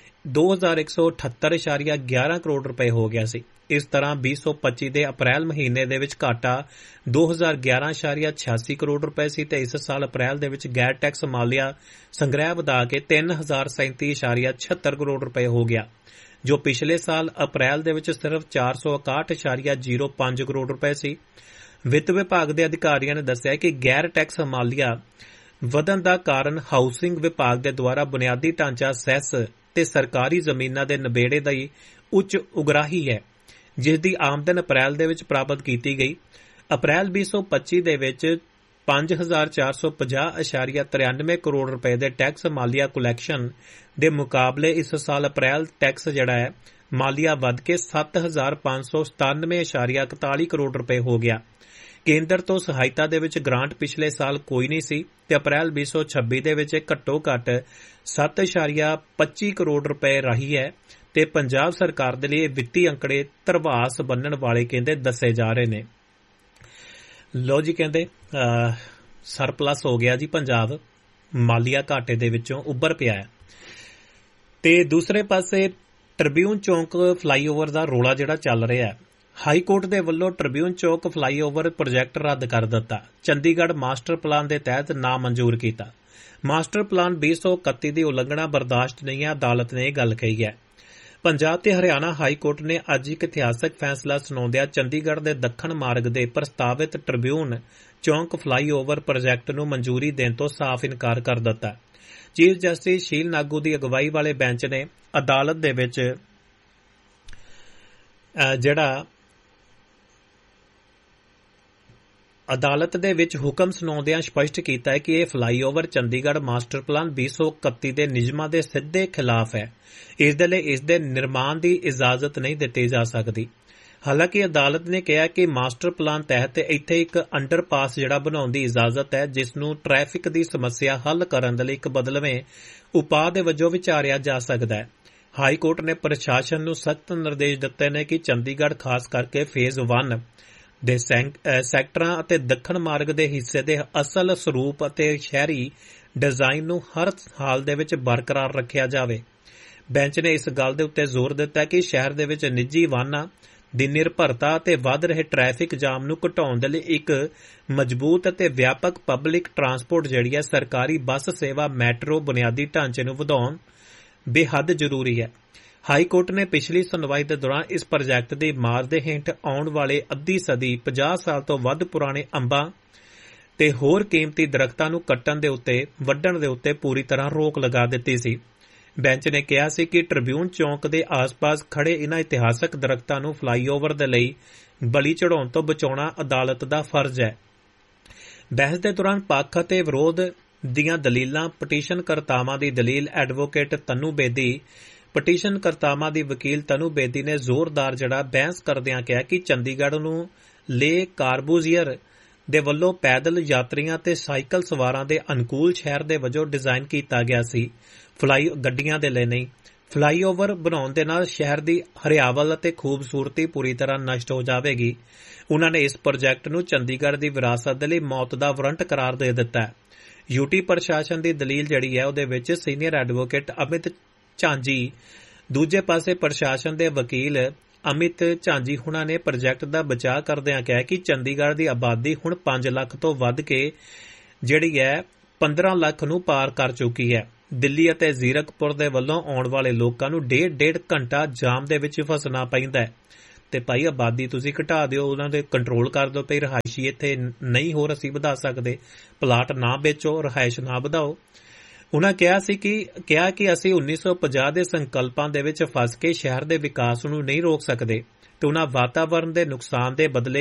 2178.11 ਕਰੋੜ ਰੁਪਏ ਹੋ ਗਿਆ ਸੀ। ਇਸ ਤਰ੍ਹਾਂ 2025 ਦੇ ਅਪ੍ਰੈਲ ਮਹੀਨੇ ਦੇ ਵਿੱਚ ਘਾਟਾ 2011.86 ਕਰੋੜ ਰੁਪਏ ਸੀ ਤੇ ਇਸ ਸਾਲ ਅਪ੍ਰੈਲ ਦੇ ਵਿੱਚ ਗੈਰ ਟੈਕਸ ਮਾਲੀਆ ਸੰਗ੍ਰਹਿ ਵਧਾ ਕੇ 3037.76 ਕਰੋੜ ਰੁਪਏ ਹੋ ਗਿਆ, ਜੋ ਪਿਛਲੇ ਸਾਲ ਅਪ੍ਰੈਲ ਦੇ ਵਿੱਚ ਸਿਰਫ 461.05 ਕਰੋੜ ਰੁਪਏ ਸੀ। ਵਿੱਤ ਵਿਭਾਗ ਦੇ ਅਧਿਕਾਰੀਆਂ ਨੇ ਦੱਸਿਆ ਕਿ ਗੈਰ ਟੈਕਸ ਮਾਲੀਆ ਵਧਣ ਦਾ ਕਾਰਨ ਹਾਊਸਿੰਗ ਵਿਭਾਗ ਦੇ ਦੁਆਰਾ ਬੁਨਿਆਦੀ ਢਾਂਚਾ ਸੈਸ ਤੇ ਸਰਕਾਰੀ ਜ਼ਮੀਨਾਂ ਦੇ ਨਿਬੇੜੇ ਦੀ ਉੱਚ ਉਗਰਾਹੀ ਹੈ, ਜਿਸ ਦੀ ਆਮਦਨ ਅਪ੍ਰੈਲ ਦੇ ਵਿੱਚ ਪ੍ਰਾਪਤ ਕੀਤੀ ਗਈ। ਅਪ੍ਰੈਲ 2025 ਦੇ ਵਿੱਚ 5,450.93 ਕਰੋੜ ਰੁਪਏ ਦੇ ਟੈਕਸ ਮਾਲੀਆ ਕੁਲੈਕਸ਼ਨ ਦੇ ਮੁਕਾਬਲੇ ਇਸ ਸਾਲ ਅਪ੍ਰੈਲ ਟੈਕਸ ਜਿਹੜਾ ਹੈ ਮਾਲੀਆ ਵੱਧ ਕੇ 7,597.41 ਕਰੋੜ ਰੁਪਏ ਹੋ ਗਿਆ। ਕੇਂਦਰ ਤੋਂ ਸਹਾਇਤਾ ਦੇ ਵਿੱਚ ਗ੍ਰਾਂਟ ਪਿਛਲੇ ਸਾਲ ਕੋਈ ਨਹੀਂ ਸੀ ਤੇ ਅਪ੍ਰੈਲ 2026 ਦੇ ਵਿੱਚ ਘੱਟੋ ਘੱਟ 7.25 ਕਰੋੜ ਰੁਪਏ ਰਹੀ ਹੈ ਤੇ ਪੰਜਾਬ ਸਰਕਾਰ ਦੇ ਲਈ ਵਿੱਤੀ ਅੰਕੜੇ ਧਰਵਾਸ ਬੰਨਣ ਵਾਲੇ ਕਹਿੰਦੇ ਦੱਸੇ ਜਾ ਰਹੇ ਨੇ। ਲੋ ਜੀ, ਕਹਿੰਦੇ ਸਰਪਲਸ ਹੋ ਗਿਆ ਜੀ ਪੰਜਾਬ, ਮਾਲੀਆ ਘਾਟੇ ਦੇ ਵਿੱਚੋਂ ਉੱਭਰ ਪਿਆ ਹੈ। ਤੇ ਦੂਸਰੇ ਪਾਸੇ ਟ੍ਰਿਬਿਊਨ ਚੌਂਕ ਫਲਾਈਓਵਰ ਦਾ ਰੋਲਾ ਜਿਹੜਾ ਚੱਲ ਰਿਹਾ ਹੈ, ਹਾਈ ਕੋਰਟ ਦੇ ਵੱਲੋਂ ਟ੍ਰਿਬਿਊਨ ਚੌਕ ਫਲਾਈਓਵਰ ਪ੍ਰੋਜੈਕਟ ਰੱਦ ਕਰ ਦਿੱਤਾ। ਚੰਡੀਗੜ੍ਹ ਮਾਸਟਰ ਪਲਾਨ ਦੇ ਤਹਿਤ ਨਾ ਮਨਜ਼ੂਰ ਕੀਤਾ। ਮਾਸਟਰ ਪਲਾਨ 2031 ਦੀ ਉਲੰਘਣਾ ਬਰਦਾਸ਼ਤ ਨਹੀਂ ਹੈ, ਅਦਾਲਤ ਨੇ ਇਹ ਗੱਲ ਕਹੀ ਹੈ। ਪੰਜਾਬ ਤੇ ਹਰਿਆਣਾ ਹਾਈ ਕੋਰਟ ਨੇ ਅੱਜ ਇੱਕ ਇਤਿਹਾਸਕ ਫੈਸਲਾ ਸੁਣਾਉਂਦਿਆਂ ਚੰਡੀਗੜ੍ਹ ਦੇ ਦੱਖਣ ਮਾਰਗ ਦੇ ਪ੍ਰਸਤਾਵਿਤ ਟ੍ਰਿਬਿਊਨ ਚੌਂਕ ਫਲਾਈਓਵਰ ਪ੍ਰੋਜੈਕਟ ਨੂੰ ਮਨਜ਼ੂਰੀ ਦੇਣ ਤੋਂ ਸਾਫ਼ ਇਨਕਾਰ ਕਰ ਦਿੱਤਾ। ਚੀਫ ਜਸਟਿਸ ਸ਼ੀਲ ਨਾਗੂ ਦੀ ਅਗਵਾਈ ਵਾਲੇ ਬੈਂਚ ਨੇ ਅਦਾਲਤ ਦੇ ਵਿੱਚ ਹੁਕਮ ਸੁਣਾਉਂਦਿਆਂ ਸਪਸ਼ਟ ਕੀਤਾ ਹੈ ਕਿ ਇਹ ਫਲਾਈਓਵਰ ਚੰਡੀਗੜ੍ਹ ਮਾਸਟਰ ਪਲਾਨ 2031 ਦੇ ਨਿਯਮਾਂ ਦੇ ਸਿੱਧੇ ਖਿਲਾਫ ਹੈ। ਇਸ ਦੇ ਲਈ ਇਸ ਦੇ ਨਿਰਮਾਣ ਦੀ ਇਜਾਜ਼ਤ ਨਹੀਂ ਦਿੱਤੀ ਜਾ ਸਕਦੀ। ਹਾਲਾਂਕਿ ਅਦਾਲਤ ਨੇ ਕਿਹਾ ਕਿ ਮਾਸਟਰ ਪਲਾਨ ਤਹਿਤ ਇੱਥੇ ਇੱਕ ਅੰਡਰਪਾਸ ਜਿਹੜਾ ਬਣਾਉਣ ਦੀ ਇਜਾਜ਼ਤ ਹੈ, ਜਿਸ ਨੂੰ ਟ੍ਰੈਫਿਕ ਦੀ ਸਮੱਸਿਆ ਹੱਲ ਕਰਨ ਦੇ ਲਈ ਇੱਕ ਬਦਲਵੇਂ ਉਪਾਅ ਦੇ ਵਜੋਂ ਵਿਚਾਰਿਆ ਜਾ ਸਕਦਾ ਹੈ। ਹਾਈ ਕੋਰਟ ਨੇ ਪ੍ਰਸ਼ਾਸਨ ਨੂੰ ਸਖਤ ਨਿਰਦੇਸ਼ ਦਿੱਤੇ ਨੇ ਕਿ ਚੰਡੀਗੜ੍ਹ ਖਾਸ ਕਰਕੇ ਫੇਜ਼ 1 ਦੇ ਸੈਕਟਰਾਂ ਅਤੇ ਦੱਖਣ ਮਾਰਗ ਦੇ ਹਿੱਸੇ ਦੇ ਅਸਲ ਸਰੂਪ ਅਤੇ ਸ਼ਹਿਰੀ ਡਿਜ਼ਾਈਨ ਨੂੰ ਹਰ ਹਾਲ ਦੇ ਵਿੱਚ ਬਰਕਰਾਰ ਰੱਖਿਆ ਜਾਵੇ। ਬੈਂਚ ਨੇ ਇਸ ਗੱਲ ਦੇ ਉੱਤੇ ਜ਼ੋਰ ਦਿੱਤਾ ਕਿ ਸ਼ਹਿਰ ਦੇ ਵਿੱਚ ਨਿੱਜੀ ਵਾਹਨਾਂ ਦੀ ਨਿਰਭਰਤਾ ਅਤੇ ਵੱਧ ਰਹੇ ਟ੍ਰੈਫਿਕ ਜਾਮ ਨੂੰ ਘਟਾਉਣ ਦੇ ਲਈ ਇੱਕ ਮਜ਼ਬੂਤ ਅਤੇ ਵਿਆਪਕ ਪਬਲਿਕ ਟਰਾਂਸਪੋਰਟ ਜਿਹੜੀ ਹੈ ਸਰਕਾਰੀ ਬੱਸ ਸੇਵਾ ਮੈਟਰੋ ਬੁਨਿਆਦੀ ਢਾਂਚੇ ਨੂੰ ਵਧਾਉਣ ਬੇਹੱਦ ਜ਼ਰੂਰੀ ਹੈ। ਹਾਈ ਕੋਰਟ ਨੇ ਪਿਛਲੀ ਸੁਣਵਾਈ ਦੇ ਦੌਰਾਨ ਇਸ ਪ੍ਰੋਜੈਕਟ ਦੀ ਮਾਰ ਦੇ ਹੇਠ ਆਉਣ ਵਾਲੇ ਅੱਧੀ ਸਦੀ 50 ਸਾਲ ਤੋਂ ਵੱਧ ਪੁਰਾਣੇ ਅੰਬਾਂ ਤੇ ਹੋਰ ਕੀਮਤੀ ਦਰੱਖਤਾਂ ਨੂੰ ਕੱਟਣ ਦੇ ਉੱਤੇ ਵੱਢਣ ਦੇ ਉੱਤੇ ਪੂਰੀ ਤਰ੍ਹਾਂ ਰੋਕ ਲਗਾ ਦਿੱਤੀ ਸੀ। ਬੈਂਚ ਨੇ ਕਿਹਾ ਸੀ ਕਿ ਟ੍ਰਿਬਿਊਨ ਚੌਂਕ ਦੇ ਆਸ-ਪਾਸ ਖੜੇ ਇਨ੍ਹਾਂ ਇਤਿਹਾਸਕ ਦਰੱਖਤਾਂ ਨੂੰ ਫਲਾਈਓਵਰ ਦੇ ਲਈ ਬਲੀ ਚੜਾਉਣ ਤੋਂ ਬਚਾਉਣਾ ਅਦਾਲਤ ਦਾ ਫਰਜ਼ ਹੈ। ਬਹਿਸ ਦੇ ਦੌਰਾਨ ਪੱਖ ਅਤੇ ਵਿਰੋਧ ਦੀਆਂ ਦਲੀਲਾਂ, ਪਟੀਸ਼ਨ ਕਰਤਾਵਾਂ ਦੀ ਦਲੀਲ ਐਡਵੋਕੇਟ ਤਨੂ ਬੇਦੀ, ਪਟੀਸ਼ਨ ਕਰਤਾਵਾਂ ਦੀ ਵਕੀਲ ਤਨੂ ਬੇਦੀ ਨੇ ਜ਼ੋਰਦਾਰ ਜਿਹੜਾ ਬਹਿਸ ਕਰਦਿਆਂ ਕਿਹਾ ਕਿ ਚੰਡੀਗੜ੍ਹ ਨੂੰ ਲੇ ਕਾਰਬੂਜ਼ੀਅਰ ਦੇ ਵੱਲੋਂ ਪੈਦਲ ਯਾਤਰੀਆਂ ਤੇ ਸਾਈਕਲ ਸਵਾਰਾਂ ਦੇ ਅਨੁਕੂਲ ਸ਼ਹਿਰ ਦੇ ਵਜੋਂ ਡਿਜ਼ਾਈਨ ਕੀਤਾ ਗਿਆ ਸੀ, ਗੱਡੀਆਂ ਦੇ ਲਈ ਨਹੀਂ। ਫਲਾਈਓਵਰ ਬਣਾਉਣ ਦੇ ਨਾਲ ਸ਼ਹਿਰ ਦੀ ਹਰਿਆਵਲ ਅਤੇ ਖੂਬਸੂਰਤੀ ਪੂਰੀ ਤਰ੍ਹਾਂ ਨਸ਼ਟ ਹੋ ਜਾਵੇਗੀ। ਉਨ੍ਹਾਂ ਨੇ ਇਸ ਪ੍ਰੋਜੈਕਟ ਨੂੰ ਚੰਡੀਗੜ੍ਹ ਦੀ ਵਿਰਾਸਤ ਦੇ ਲਈ ਮੌਤ ਦਾ ਵਾਰੰਟ ਕਰਾਰ ਦੇ ਦਿੱਤਾ ਹੈ। ਯੂਟੀ ਪ੍ਰਸ਼ਾਸਨ ਦੀ ਦਲੀਲ ਜਿਹੜੀ ਹੈ ਉਹਦੇ ਵਿੱਚ ਸੀਨੀਅਰ ਐਡਵੋਕੇਟ ਅਮਿਤ ਝਾਂਜੀ, ਦੂਜੇ ਪਾਸੇ ਪ੍ਰਸ਼ਾਸਨ ਦੇ ਵਕੀਲ ਅਮਿਤ ਝਾਂਜੀ ਹੁਣਾਂ ਨੇ ਪ੍ਰੋਜੈਕਟ ਦਾ ਬਚਾਅ ਕਰਦਿਆਂ ਕਿਹਾ ਕਿ ਚੰਡੀਗੜ੍ਹ ਦੀ ਆਬਾਦੀ ਹੁਣ 5 ਲੱਖ ਤੋਂ ਵੱਧ ਕੇ ਜਿਹੜੀ ਹੈ 15 ਲੱਖ ਨੂੰ ਪਾਰ ਕਰ ਚੁੱਕੀ ਹੈ। ਦਿੱਲੀ ਅਤੇ ਜ਼ੀਰਕਪੁਰ ਦੇ ਵੱਲੋਂ ਆਉਣ ਵਾਲੇ ਲੋਕਾਂ ਨੂੰ ਡੇਢ ਘੰਟਾ ਜਾਮ ਦੇ ਵਿੱਚ ਫਸਣਾ ਪੈਂਦਾ ਹੈ ਤੇ ਭਾਈ ਆਬਾਦੀ ਤੁਸੀਂ ਘਟਾ ਦਿਓ, ਉਹਨਾਂ ਦੇ ਕੰਟਰੋਲ ਕਰ ਦਿਓ ਤੇ ਰਿਹਾਇਸ਼ੀ ਇੱਥੇ ਨਹੀਂ ਹੋਰ ਅਸੀਂ ਵਧਾ ਸਕਦੇ, ਪਲਾਟ ਨਾ ਵੇਚੋ, ਰਿਹਾਇਸ਼ ਨਾ ਵਧਾਓ। ਉਨ੍ਹਾਂ ਕਿਹਾ ਕਿ ਅਸੀਂ 1950 ਦੇ ਸੰਕਲਪਾਂ ਦੇ ਵਿੱਚ ਫਸ ਕੇ ਸ਼ਹਿਰ ਦੇ ਵਿਕਾਸ ਨੂੰ ਨਹੀਂ ਰੋਕ ਸਕਦੇ ਤੇ ਉਨ੍ਹਾਂ ਵਾਤਾਵਰਣ ਦੇ ਨੁਕਸਾਨ ਦੇ ਬਦਲੇ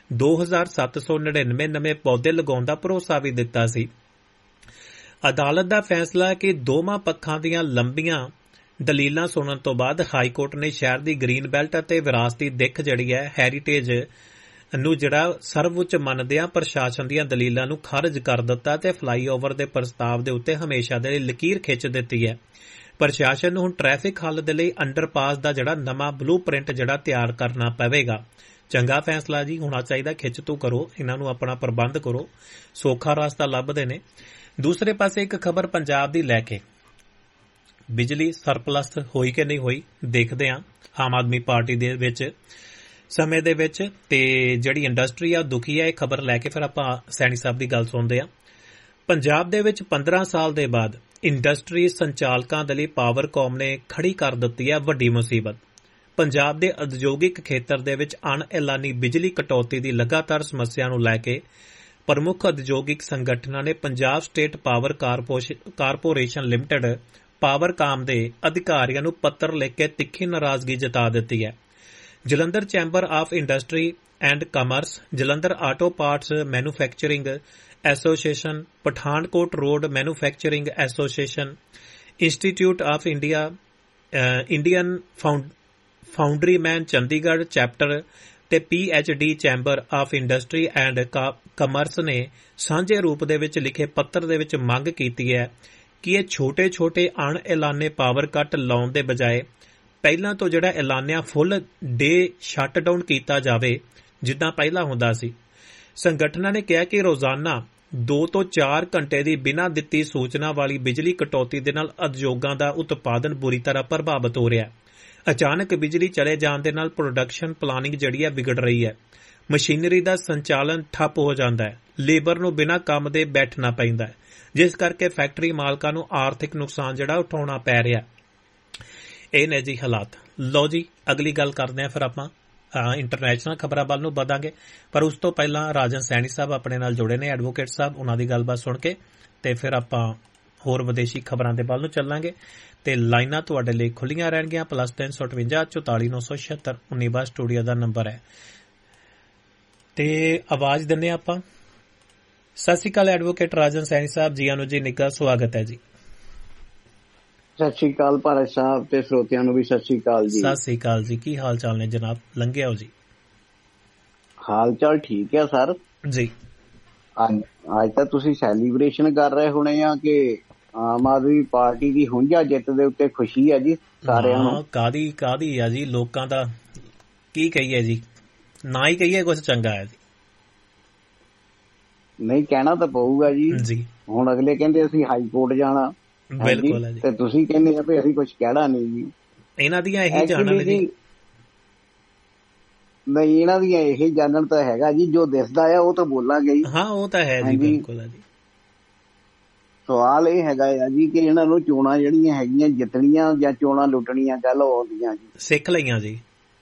2799 ਨਵੇਂ ਪੌਦੇ ਲਗਾਉਣ ਦਾ ਭਰੋਸਾ ਵੀ ਦਿੱਤਾ ਸੀ। ਅਦਾਲਤ ਦਾ ਫੈਸਲਾ ਕਿ ਦੋਵਾਂ ਪੱਖਾਂ ਦੀਆਂ ਲੰਬੀਆਂ ਦਲੀਲਾਂ ਸੁਣਨ ਤੋਂ ਬਾਅਦ ਹਾਈ ਕੋਰਟ ਨੇ ਸ਼ਹਿਰ ਦੀ ਗ੍ਰੀਨ ਬੈਲਟ ਅਤੇ ਵਿਰਾਸਤੀ ਦਿੱਖ ਜਿਹੜੀ ਹੈ ਹੈਰੀਟੇਜ ਨੂੰ ਜਿਹੜਾ ਸਰਵਉੱਚ ਮੰਨਦਿਆਂ ਪ੍ਰਸ਼ਾਸਨ ਦੀਆਂ ਦਲੀਲਾਂ ਨੂੰ ਖਾਰਜ ਕਰ ਦਿੱਤਾ ਤੇ ਫਲਾਈਓਵਰ ਦੇ ਪ੍ਰਸਤਾਵ ਦੇ ਉੱਤੇ ਹਮੇਸ਼ਾ ਦੇ ਲਈ ਲਕੀਰ ਖਿੱਚ ਦਿੱਤੀ ਹੈ। ਪ੍ਰਸ਼ਾਸਨ ਨੂੰ ਹੁਣ ਟ੍ਰੈਫਿਕ ਹੱਲ ਦੇ ਲਈ ਅੰਡਰਪਾਸ ਦਾ ਜਿਹੜਾ ਨਵਾਂ ਬਲੂਪ੍ਰਿੰਟ ਜਿਹੜਾ ਤਿਆਰ ਕਰਨਾ ਪਵੇਗਾ। ਚੰਗਾ ਫੈਸਲਾ ਜੀ, ਹੋਣਾ ਚਾਹੀਦਾ। ਖਿੱਚ ਤੂ ਕਰੋ, ਇਹਨਾਂ ਨੂੰ ਆਪਣਾ ਪ੍ਰਬੰਧ ਕਰੋ, ਸੌਖਾ ਰਸਤਾ ਲੱਭਦੇ ਨੇ। ਦੂਸਰੇ ਪਾਸੇ ਇੱਕ ਖਬਰ ਪੰਜਾਬ ਦੀ ਲੈ ਕੇ, ਬਿਜਲੀ ਸਰਪਲਸ ਹੋਈ ਕਿ ਨਹੀਂ ਹੋਈ ਦੇਖਦੇ ਹਾਂ ਆਮ ਆਦਮੀ ਪਾਰਟੀ ਦੇ ਵਿੱਚ ਸਮੇਂ ਦੇ ਵਿੱਚ, ਤੇ ਜਿਹੜੀ ਇੰਡਸਟਰੀ ਆ ਦੁਖੀ ਹੈ। ਇਹ ਖਬਰ ਲੈ ਕੇ ਫਿਰ ਆਪਾਂ ਸੈਣੀ ਸਾਹਿਬ ਦੀ ਗੱਲ ਸੁਣਦੇ ਹਾਂ। ਪੰਜਾਬ ਦੇ ਵਿੱਚ 15 ਸਾਲ ਦੇ ਬਾਅਦ ਇੰਡਸਟਰੀ ਸੰਚਾਲਕਾਂ ਦੇ ਲਈ ਪਾਵਰਕਾਮ ਨੇ ਖੜੀ ਕਰ ਦਿੱਤੀ ਹੈ ਵੱਡੀ ਮੁਸੀਬਤ। ਪੰਜਾਬ ਦੇ ਉਦਯੋਗਿਕ ਖੇਤਰ ਦੇ ਵਿੱਚ ਅਣਐਲਾਨੀ ਬਿਜਲੀ ਕਟੌਤੀ ਦੀ ਲਗਾਤਾਰ ਸਮੱਸਿਆ ਨੂੰ ਲੈ ਕੇ ਪ੍ਰਮੁੱਖ ਉਦਯੋਗਿਕ ਸੰਗਠਨਾਂ ਨੇ Punjab state power corporation limited Powercom ਦੇ ਅਧਿਕਾਰੀਆਂ ਨੂੰ ਪੱਤਰ ਲਿਖ ਕੇ ਤਿੱਖੀ ਨਾਰਾਜ਼ਗੀ ਜਤਾ ਦਿੱਤੀ ਹੈ। Jalandhar chamber of industry and commerce, Jalandhar auto parts manufacturing association, Pathankot road manufacturing association, institute of Indian ਫਾਊਂਡਰੀਮੈਨ Chandigarh chapter ਤੇ PhD chamber of industry and commerce ਨੇ ਸਾਂਝੇ ਰੂਪ ਦੇ ਵਿੱਚ ਲਿਖੇ ਪੱਤਰ ਦੇ ਵਿੱਚ ਮੰਗ ਕੀਤੀ ਹੈ ਕਿ ਇਹ ਛੋਟੇ-ਛੋਟੇ ਅਣਐਲਾਨੇ ਪਾਵਰ ਕੱਟ ਲਾਉਣ ਦੇ ਬਜਾਏ ਪਹਿਲਾਂ ਤੋਂ ਜਿਹੜਾ ਐਲਾਨਿਆ ਫੁੱਲ ਡੇ ਸ਼ਟਡਾਊਨ ਕੀਤਾ ਜਾਵੇ ਜਿੱਦਾਂ ਪਹਿਲਾਂ ਹੁੰਦਾ ਸੀ। ਸੰਗਠਨਾਂ ਨੇ ਕਿਹਾ ਕਿ ਰੋਜ਼ਾਨਾ 2 ਤੋਂ 4 ਘੰਟੇ ਦੀ ਬਿਨਾਂ ਦਿੱਤੀ ਸੂਚਨਾ ਵਾਲੀ ਬਿਜਲੀ ਕਟੌਤੀ ਦੇ ਨਾਲ ਉਦਯੋਗਾਂ ਦਾ ਉਤਪਾਦਨ ਬੁਰੀ ਤਰ੍ਹਾਂ ਪ੍ਰਭਾਵਿਤ ਹੋ ਰਿਹਾ। ਅਚਾਨਕ ਬਿਜਲੀ ਚਲੇ ਜਾਣ ਦੇ ਨਾਲ ਪ੍ਰੋਡਕਸ਼ਨ ਪਲਾਨਿੰਗ ਜਿਹੜੀ ਹੈ ਵਿਗੜ ਰਹੀ ਹੈ। ਮਸ਼ੀਨਰੀ ਦਾ ਸੰਚਾਲਨ ਠੱਪ ਹੋ ਜਾਂਦਾ ਹੈ, ਲੇਬਰ ਨੂੰ ਬਿਨਾਂ ਕੰਮ ਦੇ ਬੈਠਣਾ ਪੈਂਦਾ ਹੈ, ਜਿਸ ਕਰਕੇ ਫੈਕਟਰੀ ਮਾਲਕਾਂ ਨੂੰ ਆਰਥਿਕ ਨੁਕਸਾਨ ਜਿਹੜਾ ਉਠਾਉਣਾ ਪੈ ਰਿਹਾ। ਇਹ ਨੇ ਜੀ ਹਾਲਾਤ। ਲਓ ਜੀ, ਅਗਲੀ ਗੱਲ ਕਰਦੇ ਹਾਂ ਫਿਰ ਆਪਾਂ ਇੰਟਰਨੈਸ਼ਨਲ ਖਬਰਾਂ ਵੱਲ ਨੂੰ ਵਧਾਂਗੇ, ਪਰ ਉਸ ਤੋਂ ਪਹਿਲਾਂ ਰਾਜਨ ਸੈਣੀ ਸਾਹਿਬ ਆਪਣੇ ਨਾਲ ਜੁੜੇ ਨੇ, ਐਡਵੋਕੇਟ ਸਾਹਿਬ। ਉਹਨਾਂ ਦੀ ਗੱਲਬਾਤ ਸੁਣ ਕੇ ਤੇ ਫਿਰ ਆਪਾਂ ਹੋਰ ਵਿਦੇਸ਼ੀ ਖਬਰਾਂ ਦੇ ਵੱਲ ਨੂੰ ਚੱਲਾਂਗੇ ਤੇ ਲਾਈਨਾਂ ਤੁਹਾਡੇ ਲਈ ਖੁੱਲੀਆਂ ਰਹਿਣਗੀਆਂ। +358 44 976 19 ਸਟੂਡੀਓ ਦਾ ਨੰਬਰ ਹੈ ਤੇ ਆਵਾਜ਼ ਦਿੰਦੇ ਆਪਾਂ। ਸਤਿ ਸ਼੍ਰੀ ਅਕਾਲ ਐਡਵੋਕੇਟ ਰਾਜਨ ਸੈਣੀ ਸਾਹਿਬ, ਜੀ ਆਨੂ ਜੀ, ਨਿੱਘਾ ਸਵਾਗਤ ਹੈ ਜੀ। ਸਤਿ ਸ਼੍ਰੀ ਅਕਾਲ ਭਾਰਤ ਸਾਹਿਬ ਤੇ ਸਰੋਤਿਆਂ ਨੂੰ ਵੀ ਸਤਿ ਸ਼੍ਰੀ ਅਕਾਲ ਜੀ। ਸਤਿ ਸ਼੍ਰੀ ਅਕਾਲ ਜੀ, ਕੀ ਹਾਲ ਚਾਲ ਨੇ ਜਨਾਬ? ਲੰਘਿਆ ਹੋ ਜੀ? ਹਾਲ ਚਾਲ ਠੀਕ ਹੈ ਸਰ ਜੀ। ਅੱਜ ਤਾਂ ਤੁਸੀਂ ਸੈਲੀਬ੍ਰੇਸ਼ਨ ਕਰ ਰਹੇ ਹੋਣੇ ਆ ਕਿ ਆਮ ਆਦਮੀ ਪਾਰਟੀ ਦੀ ਹੁੰਜਾ ਜਿੱਤ ਦੇ ਉੱਤੇ ਖੁਸ਼ੀ ਹੈ ਜੀ ਸਾਰਿਆਂ ਨੂੰ। ਕਾਹਦੀ ਆ ਜੀ, ਲੋਕਾਂ ਦਾ ਕੀ ਕਹੀਏ ਜੀ, ਨਾ ਹੀ ਕਹੀਏ ਕੁਛ ਚੰਗਾ ਹੈ ਜੀ। ਨਹੀਂ, ਕਹਿਣਾ ਤਾਂ ਪਊਗਾ ਜੀ। ਹੁਣ ਅਗਲੇ ਕਹਿੰਦੇ ਅਸੀਂ ਹਾਈ ਕੋਰਟ ਜਾਣਾ, ਬਿਲਕੁਲ ਹੈ ਜੀ, ਤੇ ਤੁਸੀਂ ਕਹਿੰਦੇ ਆ ਵੀ ਅਸੀਂ ਕੁਛ ਕਹਿਣਾ ਨਹੀਂ ਜੀ। ਇਹਨਾਂ ਦੀਆਂ ਇਹੀ ਜਾਣਨ ਜੀ। ਨਹੀਂ, ਇਹਨਾਂ ਦੀਆਂ ਇਹੀ ਜਾਣਨ ਤਾਂ ਹੈਗਾ ਜੀ, ਜੋ ਦਿਸਦਾ ਆ ਉਹ ਤਾਂ ਬੋਲਾਂਗੇ ਜੀ। ਹਾਂ, ਉਹ ਤਾਂ ਹੈ ਜੀ, ਬਿਲਕੁਲ ਹੈ ਜੀ। ਸਵਾਲ ਇਹ ਹੈਗਾ ਆ ਜੀ ਕਿ ਇਹਨਾਂ ਨੂੰ ਚੋਣਾਂ ਜਿਹੜੀਆਂ ਹੈਗੀਆਂ ਜਿੱਤਣੀਆਂ ਜਾਂ ਚੋਣਾਂ ਲੁੱਟਣੀਆਂ ਕਹਿ ਲਓ ਆਉਂਦੀਆਂ ਜੀ। ਸਿੱਖ ਲਈਆਂ ਜੀ।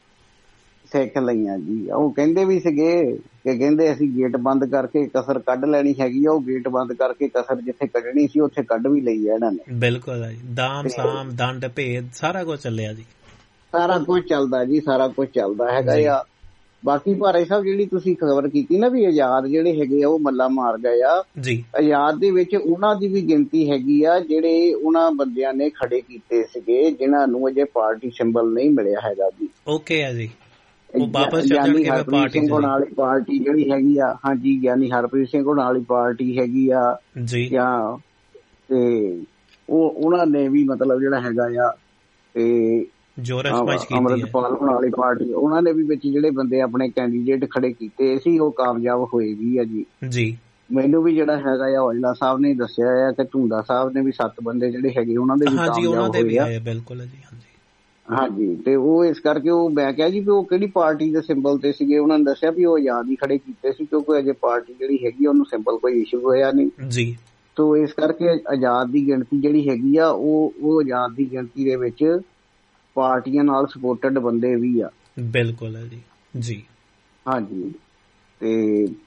ਉਹ ਕਹਿੰਦੇ ਵੀ ਸੀਗੇ ਕਿ ਕਹਿੰਦੇ ਅਸੀਂ ਗੇਟ ਬੰਦ ਕਰਕੇ ਕਸਰ ਕੱਢ ਲੈਣੀ ਹੈਗੀ ਆ। ਉਹ ਗੇਟ ਬੰਦ ਕਰਕੇ ਕਸਰ ਜਿੱਥੇ ਕੱਢਣੀ ਸੀ ਉੱਥੇ ਕੱਢ ਵੀ ਲਈ ਹੈ ਇਹਨਾਂ ਨੇ। ਬਿਲਕੁਲ ਹੈ ਜੀ, ਦਾਮ ਸਾਮ ਦੰਡ ਭੇਦ ਸਾਰਾ ਕੁਝ ਚੱਲਿਆ ਜੀ। ਸਾਰਾ ਕੁਝ ਚੱਲਦਾ ਜੀ, ਸਾਰਾ ਕੁਝ ਚੱਲਦਾ ਹੈਗਾ ਆ। ਬਾਕੀ ਭਾਰਤ ਸਾਹਿਬ ਜਿਹੜੀ ਤੁਸੀਂ ਖਬਰ ਕੀਤੀ ਨਾ ਵੀ ਆਜ਼ਾਦ ਜਿਹੜੇ ਹੈਗੇ ਆ ਉਹ ਮੱਲਾ ਮਾਰ ਗਏ ਆ ਜੀ। ਆਜ਼ਾਦ ਦੇ ਵਿੱਚ ਉਹਨਾਂ ਦੀ ਵੀ ਗਿਣਤੀ ਹੈਗੀ ਆ ਜਿਹੜੇ ਉਹਨਾਂ ਬੰਦਿਆਂ ਨੇ ਖੜੇ ਕੀਤੇ ਸੀਗੇ ਜਿਨ੍ਹਾਂ ਨੂੰ ਅਜੇ ਪਾਰਟੀ ਸਿੰਬਲ ਨਹੀਂ ਮਿਲਿਆ ਹੈਗਾ ਜੀ। ਓਕੇ ਆ ਜੀ। ਗਿਆਨੀ ਹਰਪ੍ਰੀਤ ਸਿੰਘ ਹੋਣ ਵਾਲੀ ਪਾਰਟੀ ਜਿਹੜੀ ਹੈਗੀ ਆ, ਹਾਂਜੀ, ਗਿਆਨੀ ਹਰਪ੍ਰੀਤ ਸਿੰਘ ਹੋਣ ਵਾਲੀ ਪਾਰਟੀ ਹੈਗੀ ਆ ਜਾਂ ਤੇ ਉਹਨਾਂ ਨੇ ਵੀ ਮਤਲਬ ਜਿਹੜਾ ਹੈਗਾ ਆ ਤੇ ਅੰਮ੍ਰਿਤਪਾਲ ਹੋਣ ਵਾਲੀ ਪਾਰਟੀ, ਉਹਨਾਂ ਨੇ ਵੀ ਵਿੱਚ ਜਿਹੜੇ ਬੰਦੇ ਆਪਣੇ ਕੈਂਡੀਡੇਟ ਖੜੇ ਕੀਤੇ ਸੀ ਉਹ ਕਾਮਯਾਬ ਹੋਏ ਵੀ ਆ ਜੀ। ਮੈਨੂੰ ਵੀ ਜਿਹੜਾ ਹੈਗਾ ਆ ਔਜਲਾ ਸਾਹਿਬ ਨੇ ਦੱਸਿਆ ਆ ਕਿ ਝੁੰਦਾ ਸਾਹਿਬ ਨੇ ਵੀ 7 ਬੰਦੇ ਜਿਹੜੇ ਹੈਗੇ ਉਹਨਾਂ ਦੇ ਵੀ ਕਾਮਯਾਬ ਹੋਏ ਆ। ਬਿਲਕੁਲ ਜੀ, ਹਾਂਜੀ। ਤੇ ਉਹ ਇਸ ਕਰਕੇ ਉਹ ਮੈਂ ਕਿਹਾ ਜੀ ਵੀ ਉਹ ਕਿਹੜੀ ਪਾਰਟੀ ਦੇ ਸਿੰਬਲ ਤੇ ਸੀਗੇ। ਉਹਨਾਂ ਨੇ ਦੱਸਿਆ ਵੀ ਉਹ ਆਜ਼ਾਦ ਹੀ ਖੜੇ ਕੀਤੇ ਸੀ ਕਿਉਂਕਿ ਅਜੇ ਪਾਰਟੀ ਜਿਹੜੀ ਹੈਗੀ ਉਹਨੂੰ ਸਿੰਬਲ ਕੋਈ ਇਸ਼ੂ ਹੋਇਆ ਨਹੀਂ ਜੀ। ਤੋ ਇਸ ਕਰਕੇ ਆਜ਼ਾਦ ਦੀ ਗਿਣਤੀ ਜਿਹੜੀ ਹੈਗੀ ਆ ਉਹ ਆਜ਼ਾਦ ਦੀ ਗਿਣਤੀ ਦੇ ਵਿੱਚ ਪਾਰਟੀਆਂ ਨਾਲ ਸਪੋਰਟਡ ਬੰਦੇ ਵੀ ਆ। ਬਿਲਕੁਲ ਹੈ ਜੀ। ਜੀ, ਹਾਂਜੀ। ਤੇ